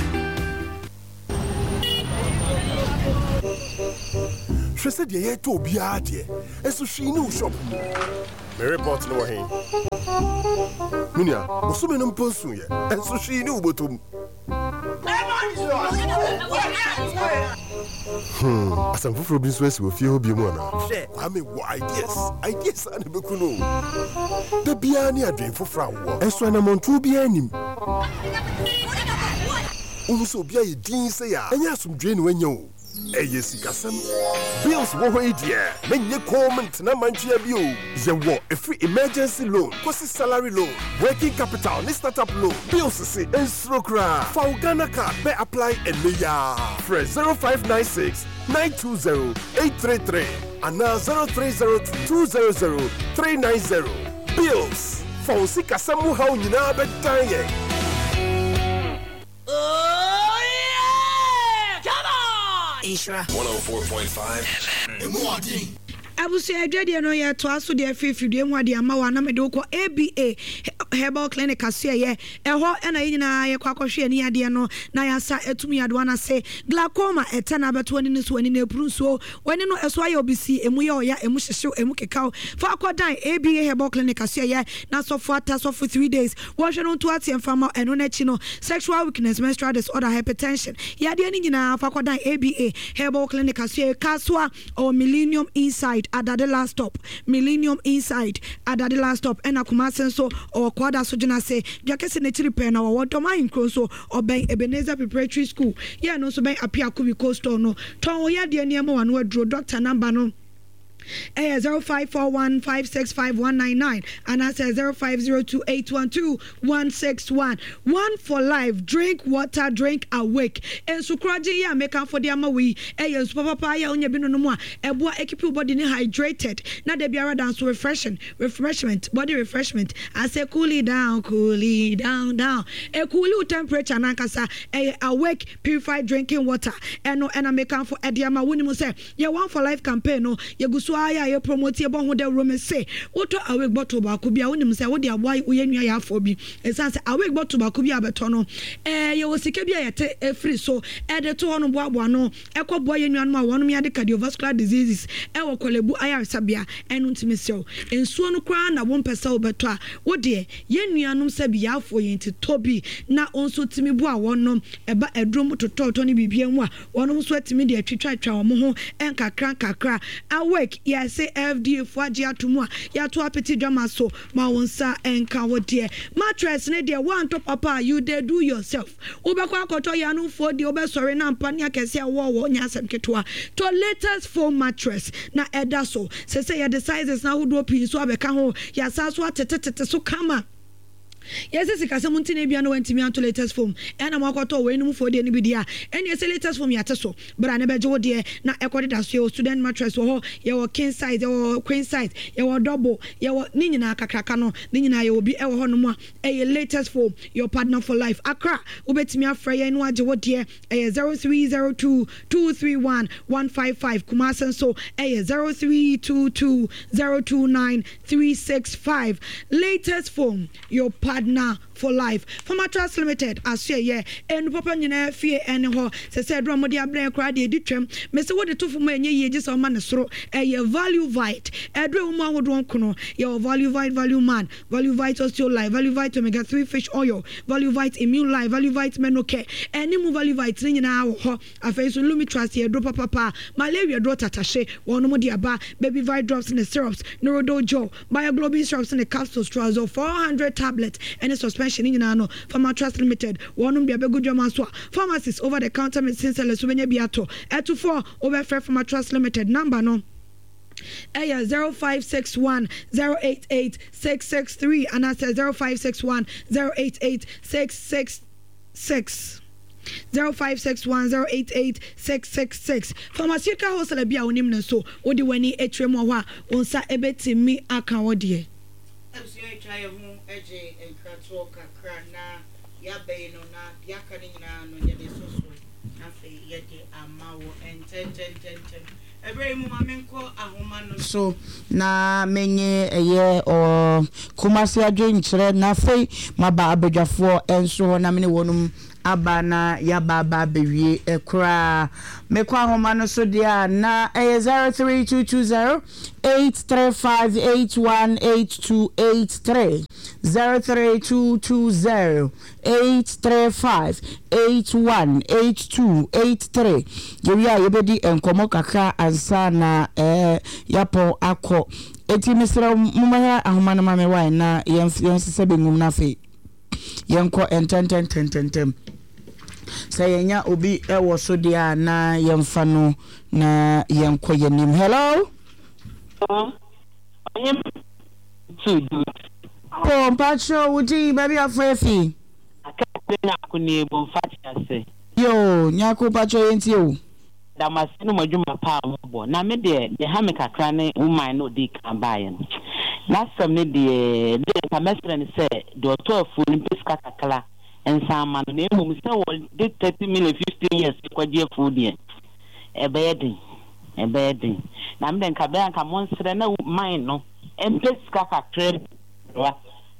She said ye to be out here, and so she knew shop. My report no way. Minia, was so many person here, and so she knew but um. Hmm, as I'm for being Swiss with you, be more now. I mean, what ideas? Ideas are the Bekuno. The Biani are doing for Frau, and so I'm on two Bianim. Also, be a dean say, and yes, some drain when you. Eh, yes, Gassam. Bills were way dear. Then you comment, na manchia bio. The war, a free emergency loan, cost salary loan, working capital, ni startup loan. Bills say, and strokra. For Ghana card, may apply and ya. Fresh zero five nine six nine two zero eight three three and now zero three zero two zero zero three nine zero. Bills. For Sika Samu how you know about dying. Ishra one oh four point five. Abusi adwade no ye to aso de afifidue mu ade ama wa na me de ko A B A Herbal Clinic aso ye eho na yina ye kwakwohwe ani ade no na ya sa etumi ade wana se glaucoma etana beto ani ne so ani na epru so wani no eso aye obisi emu ye oya emu hyehye emu kekao fa akodan A B A Herbal Clinic aso ye na so for ata so for three days wo hwe no to ate mfama eno na chi no sexual weakness, menstrual disorder, hypertension ya de ani nyina fa akodan A B A Herbal Clinic aso ye kaswa or Millennium Inside at the last stop, Millennium Inside at the last stop, and Akuma Senso or Quada Sojana say, Jacques in the Chiripen or Toma in Crosso or Bay Ebenezer Preparatory School. Yeah, no, so by Apia Kubi Costo no. Tom, yeah, dear Niamo and word drew Doctor Number no. Eh, zero five four one five six five one nine nine and I say zero five zero two eight one two one six one. One for life. Drink water, drink awake. And so crazy ya make for the amawi. Eh, yes, papa ya onye bino no more. Eh, boy, keep your body hydrated. Na de biara dance refreshing, refreshment, body refreshment. I say cool it down, cool it down, down. Eh, cool temperature nankasa. Eh, awake, purified drinking water. And no, and I make for Ediama Wunimu say, yeah, one for life campaign. No, you go so aya ye promote ye bon ho de room say woto awake bottle ba ko bia wonim say wo de aboy wo ye nua ya afo bi esan say awake bottle ba ko bia beto no eh ye wo sika bia ye te free so e de to hono bo abo no e ko boy ye nua no ma wonom ya de cardiovascular diseases e wo kolebu aya sabia enu ntime sew ensuo no kra na wo mpesa wo beto a wo de ye nua nom sabia afo ye nti tobi na onso timi bu a wonom eba edrom tototo ne bibia mu a wonom so atimi de atwitwa atwa wo ho enkakra kakra awake yes say F D A for agia to mo ya to apeti drama so ma wonsa enka wo de mattress ne de one top papa you dey do yourself ubekwa akoto ya no for de obesore na mpani akese wo wo nya asem ketwa to latest foam mattress na eda so say say ya the sizes na wodo pin so abeka ho ya sa so atetete so kama. Yes, it's a Casamuntin Biano and Timian to latest form, and I'm Makoto, when for the Nibidia, and yes, a latest form Yataso, but I never do dear, not according as your student mattress or your king size or queen size, your double, your Nina Kakakano, Nina, you will be our honor, a latest form, your partner for life. Accra, Ubetimia Freya and Wajo dear, a zero three zero two two three one one five five, Kumasan so a zero three two two zero two nine three six five. Latest form, your partner for life. For Mattress Limited, I say, yeah, and Papa Nina fear and ho, said Romodia Brain cried, they did trim. Mister What the two for many years on Manasro, a value vite, a dream man would want to your value vite, value man, value vite osteo life, value vite omega three fish oil, value vite immune life, value vite menoke, and new value vite in our ho, a face with Lumi trust here, drop papa, malaria drop attache, one more bar, baby vite drops in the syrups, neurodojo, bioglobin syrups in the capsules, trouser, four hundred tablets. And a suspension in Nano, for Mattress Limited, one be a good German swap. Pharmacists over the counter medicine sellers, Subenya Biato, at two four over fair for Mattress Limited, number no. ɛyɛ zero five six one zero eight eight six six three and I said zero five six one zero eight eight six six six. zero five six one zero eight eight six six six. Pharmaceutical wholesale bia onim na so odi wani etrem ho a onsa ebetimi aka wodie. Ebsu etwa ye hu eje enkrato kakra na ya be no na dia ka ni nyina no ye de soso afi ye de amawo enten ten ten ten. Ebe mu mamenko ahoma no so na menye eye o Kumasi adwenkyere na fei maba abadwafo enso na mene wonum aba na ya baba bewie ekra mekwa homa no so dia na eh zero three two two zero eight three five eight one eight two eight three zero three two two zero eight three five eight one eight two eight three yewia yebedi enkomo kakra ansa na eh yapo akọ eti misra mumaya ahoma no mame wan na yensese bengum na fe yenko ententen tententem sayenya obi ewo so dia na yemfa no na yenko yenim. Hello oh oh pacho uti baby afrefi akapena kuni bonfati ase yo nyako pacho yenti o da masino majuma pa mo na me de de ha me kakra ne woman no di kan bae na sam ne de de ka mesre ne se do to afu ni peska kakla ensama no na emu se wo de thirty million fifteen years kwaje afu de e be de e be de na me de ka be anka monsre na man no en peska kakra wa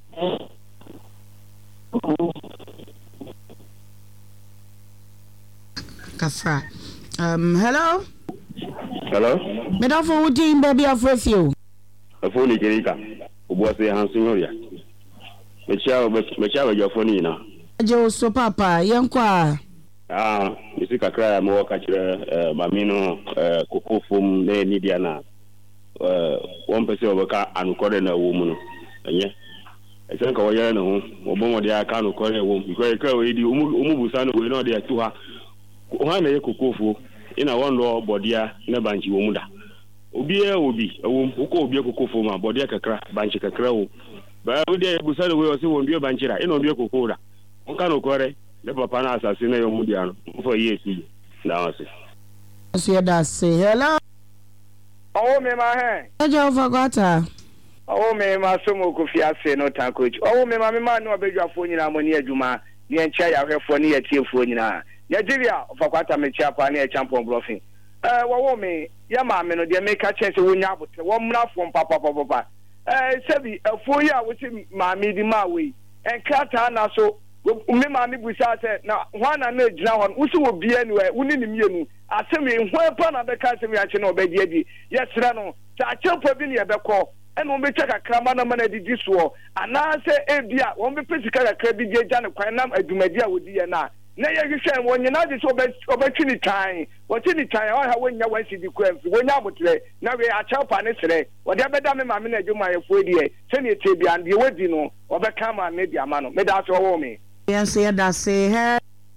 kafra. Um, hello? Hello? Medafo Udi baby afrefio. Afo ni Jerika. Obo se Hansun Yoria. Mecha mecha wa jofo ni na. Je so papa yenkwa. Ah, isi kakra mo ka kire eh mami no eh kokofom na ni dia na. Eh won pese obeka anukore na wo mu no. Enye. Ese nka wo yere na ho. Obo mo dia ka anukore wo. Because ka we di umu busa no we no dia tu ha. Ho na ye kokofo. Ina wondo bodia na banchi wo muda obi e obi wo uko obi kokofo ma bodia kakra banchi kakra wo ba odi e busana we o se wo ndio banchira ina obi kokofo da onka no kore le papa na asase na yo mudia no for years na wase so da say hello oh me ma he ejo fagota oh me ma so mo ko fi ase no tan coach oh me ma me ma no abedwafo nyina mo ni adwuma ni encha ya hwefo ni ya tiefo nyina Nigeria fakwata mechia pa na champion bluffing eh wo me ya ma me no de make chance wo nya abote wo mra fo papa papa papa eh sebi afo ya wo ti ma me di ma we enkrata na so me ma me busa se na hwana na ejina hon wo so wo bia ni we wo ni mienu asemi hwan pa na be ka asemi a che na obedi adi yesra no ta champion bi ni e be ko eno be chaka krama na mana di diso ana se ebia wo be pesika kakra bi je ja ne kwan na adumadi a wodi ye na na ye hwehwe won nyina de so obetwi ni tan woti ni tan o ha wonya wansi di kwamfi wonya abotre na we a chapa ne sere wode abeda me ma me na adwuma ye fo die se ne tie bia de wodi no obeka ma me di ama no me da so wo me yes ye da say he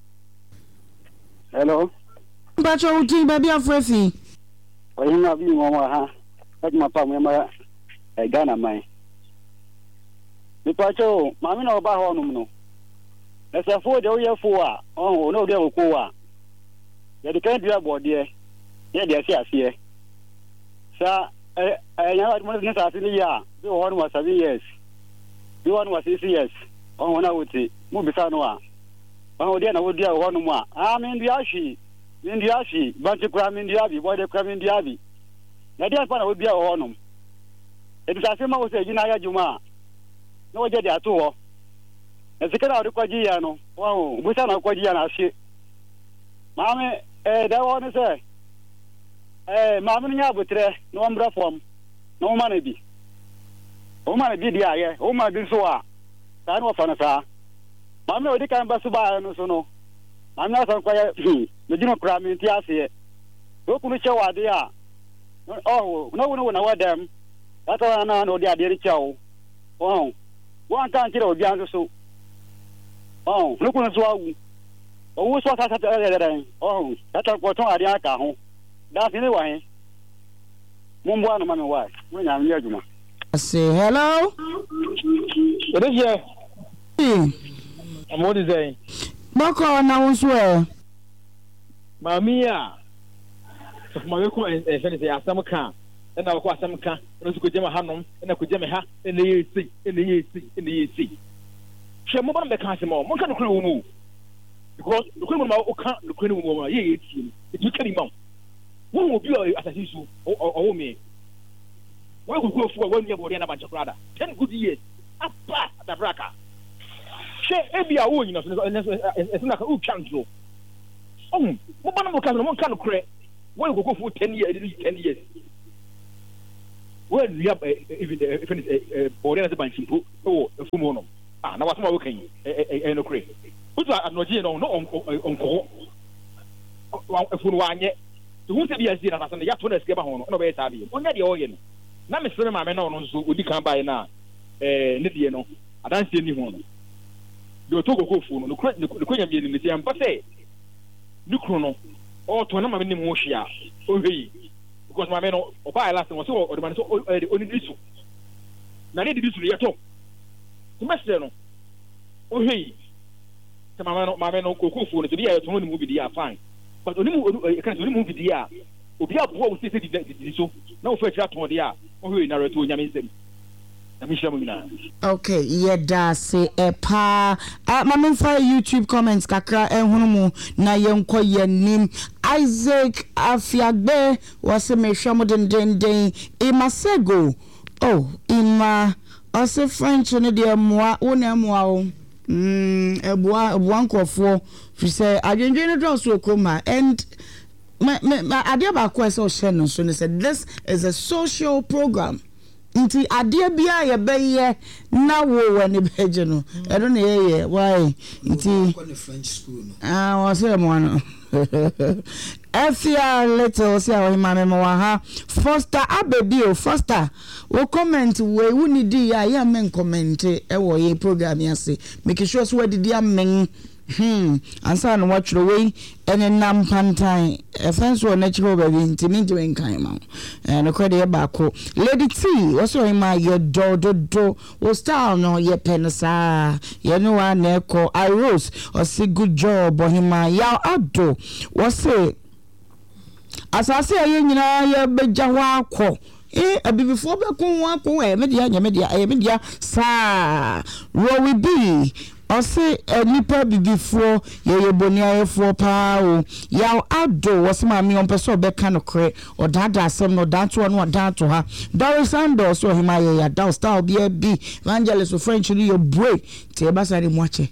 hello Pacho uti baby afrefi oyin na bi mo wa ha adwuma pa mo ma e Ghana man mi Pacho ma me na oba ho no no ese fo de oye fo a oh no de ko a ye de kan dua bode ye de ase ase sa eh eh ya mo ne sa ni ya bi one was seven years bi one was six years oh na wuti mu bi sa no a oh de na wo dia wo no mu a ah me ndia hwi me ndia hwi ba ti kra me ndia bi bo de kra me ndia bi na de pa na wo bia wo no e bi sa se ma wo se gina ya juma no wo je de ato ho Ezekana orikwaji ya no wow busa na kwaji ya na hye maame eh da won se eh maame nya abotre no mbra fom no ma na bi o ma na bi dia ye o ma bi so a ta no fa na sa maame odi kan ba so ba no so no maame asan kwa ya me jino kra me ti ase o kunu che wade a oh no no na wadam ata na na odi ade ri chawo oh wan kan kire obi an so oh look on so awu owo so ka ka oh ata ko ton ari aka ho da fi ni wa hin Mumbo no man why. When I'm near Juma. Say hello. What is here? Hmm. What is saying? Boko na unswe. Mamia. My ko e fe say asam kan. E na ko asam kan. No ko jema hanom, e na ko jema ha, e na yesi, e na yesi, e na yesi. Hwe mo ba me kan asem o. Mo kan no kro mu. Because the criminal ma o kan the criminal ma ye yesi. It you carry mount. Wọ́n wò bí ọ asase su ọwọ́ mi wọ́n kò kúrò fún ọ wọ́n ní ẹ̀bùrọ̀ yẹn n'abanjẹ́ kúrò ten good years apa adabraka ṣé ebi àwọn òyìnbó ẹ̀sìn náà kò ó twa ntúrọ̀ ọ̀hún mo bá náà mo kàn mo kàn kúrẹ́ wọ́n kò kúrò fún ten years ten years wọ́n ní ẹ̀fẹ̀ bọ̀rọ̀ yẹn n'abanjẹ́ mpo ẹ̀wọ̀ ẹ̀fọ́ mu ọ̀nà ah na wàá sọ ma wọ́n kàn yín ẹ̀ ẹ̀ ẹ̀ kúrẹ́ o tún ànọ̀jẹ́ yẹn náà ọ̀nkọ̀ ẹ̀fọ́ wa nyẹ. Who said yes, and I said, you have to escape on no way. One day, organ. Now, Mister Mamma, no, so would you come by now? Eh, Nidiano, I don't see anyone. You took a good phone, the Queen of the Museum, but say, Nucrono, or to another minimum Moshia, oh, because my men or by last was so, or the man so only this. Now, need to do the atom. Master, oh, hey, my men or cocoa phone to be a tone movie, they are fine. But only can only move the air. Obi abo wo say di so. Na o fa tira ton de a. O hwe na reto nyame nsem. Na mi hwam nyina. Okay, yeah da say e pa. Ah ma me fa YouTube comments kakra ehunu mu na yenko yenim. Isaac Afiagbe was me hwam den den den. Imasego. Oh, ima ose French no de moa, wo na moa o. Mm, eboa eboa nkofo fi say adwendwen no do so koma and my my ade ba ko so share no so ne said this is a social program nti ade bia ye beye na wo wani beje no e do na ye why nti French school no ah was say mo no Efia little say o mama mo ha Foster abebi o Foster wo comment we wuni di ya ya men comment e wo ye program ya say make sure so we di amen hmm ansa no watchro we ene nam pantan e fence wo natural baby ntimi ntimi nkan ma e no kwede ba ko Lady T wo so ma ye do do do wo style no ye pensa ye no wa na ko I Rose o say good job ohima ya ado wo say asase aye nyina ye beja wa akọ eh abibifo be kun wa kun e media nya media e media sa ro we be o se nipa bibifo ye ye bonia efo pa o ya ado wo se ma mi on person be kan kre o dada asem no dan to no dan to ha Doris Ando so hima ye ya down style be be evangelist French ni your break te ba sare mo ache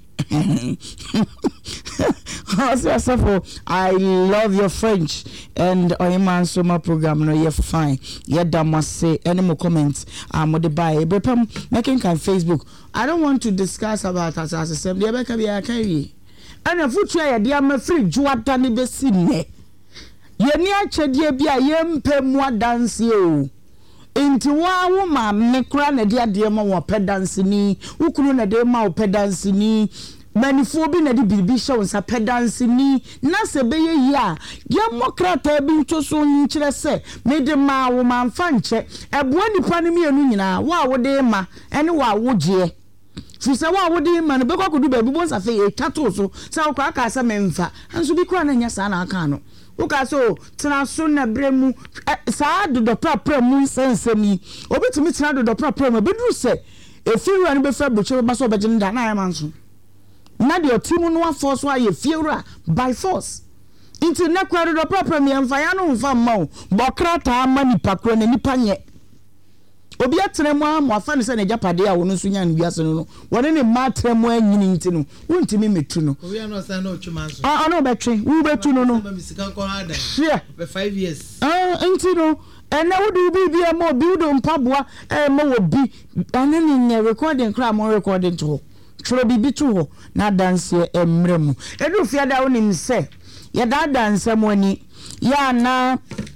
I love your French and Oyman Soma program no you fine. Yeah, that must say any more comments. I'm on the buy. Making can Facebook. I don't want to discuss about us as a assembly. I can be a carry. And a foot tray, dear, my free Juatani Besine. Ye near Chedia be a yem pe moi dance you. Into one woman, me cran a dear dear ma pedancini, who couldn't a dear ma pedancini. Manifobi na di bibi show sa pedance ni na se beye ya dia mokrata bi nto so nkyere se me de ma wo man fa nche eboa nipa ne mienu nyina wa wo de ma ene wa wo je fi se wa wo de ma no be kwakudu ba bi bon sa fe e tato so sa wo kwa ka sa memfa anso bi kwa na nya sa na aka no wo ka so tena so na bremu sa do do pra mu sensemi obetumi tena do do pra mu be du se e fi ru ani be fa bucho ba so be gin da na ya manso na de otimu no force wa ye fiura by force into na kwaro do proper me mfa ya no mfa ma o bokrata ama nipa kro na nipa nye obi atrem am afa ne se na japade a wono so nya no biase no wone ne ma atrem anyini nti no wontimi metu no obi ano sa na otwuma so ah no betwe wo betu no no be sika ko ada yeah be five years ah nti no ena wudu bi bi am obi wudu mpaboa e ma wo bi anene ne recording kra mo recording to Churo bibi tu ho na dance emremu edu fiada wonim se ya da dance mo ani ya na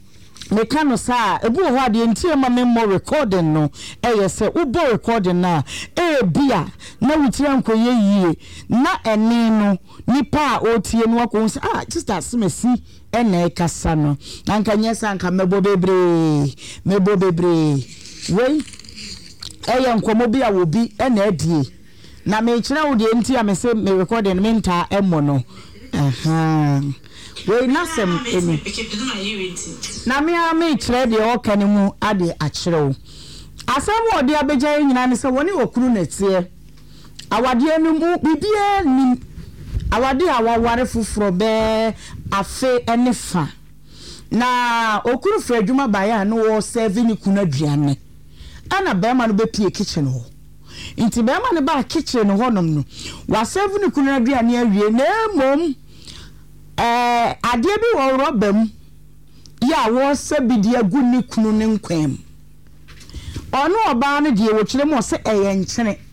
me ka no saa ebu ho ade ntie ma me mo recording no eye se ubo recording na e bia na wutira nkoye yie na eni no nipa a otie no akọ se ah sister semesi ena ekasa no anka nyesa anka mebo bebre mebo bebre wei eye nkomo bia wo bi ena adie na me kire wo de ntie me se me recording me nta emo no aha we nasem eni na me a me kire de o kan mu ade a kire wo asem wo de abeja nyina ne se woni okuru na tie awade enu mu bibia ni awade awaware fufuro be afe ene fa na okuru fra adwuma baya no wo serve ni kuna aduane ana be ma no be pie kitchen ho inti be ma ne ba kitchen ho nom no wa serve ni kuna aduane awie na mom eh ade bi wo robam ya wo sabidi agu ni kunu ne nkwam ono oba no de wo kire mo se eye nkyene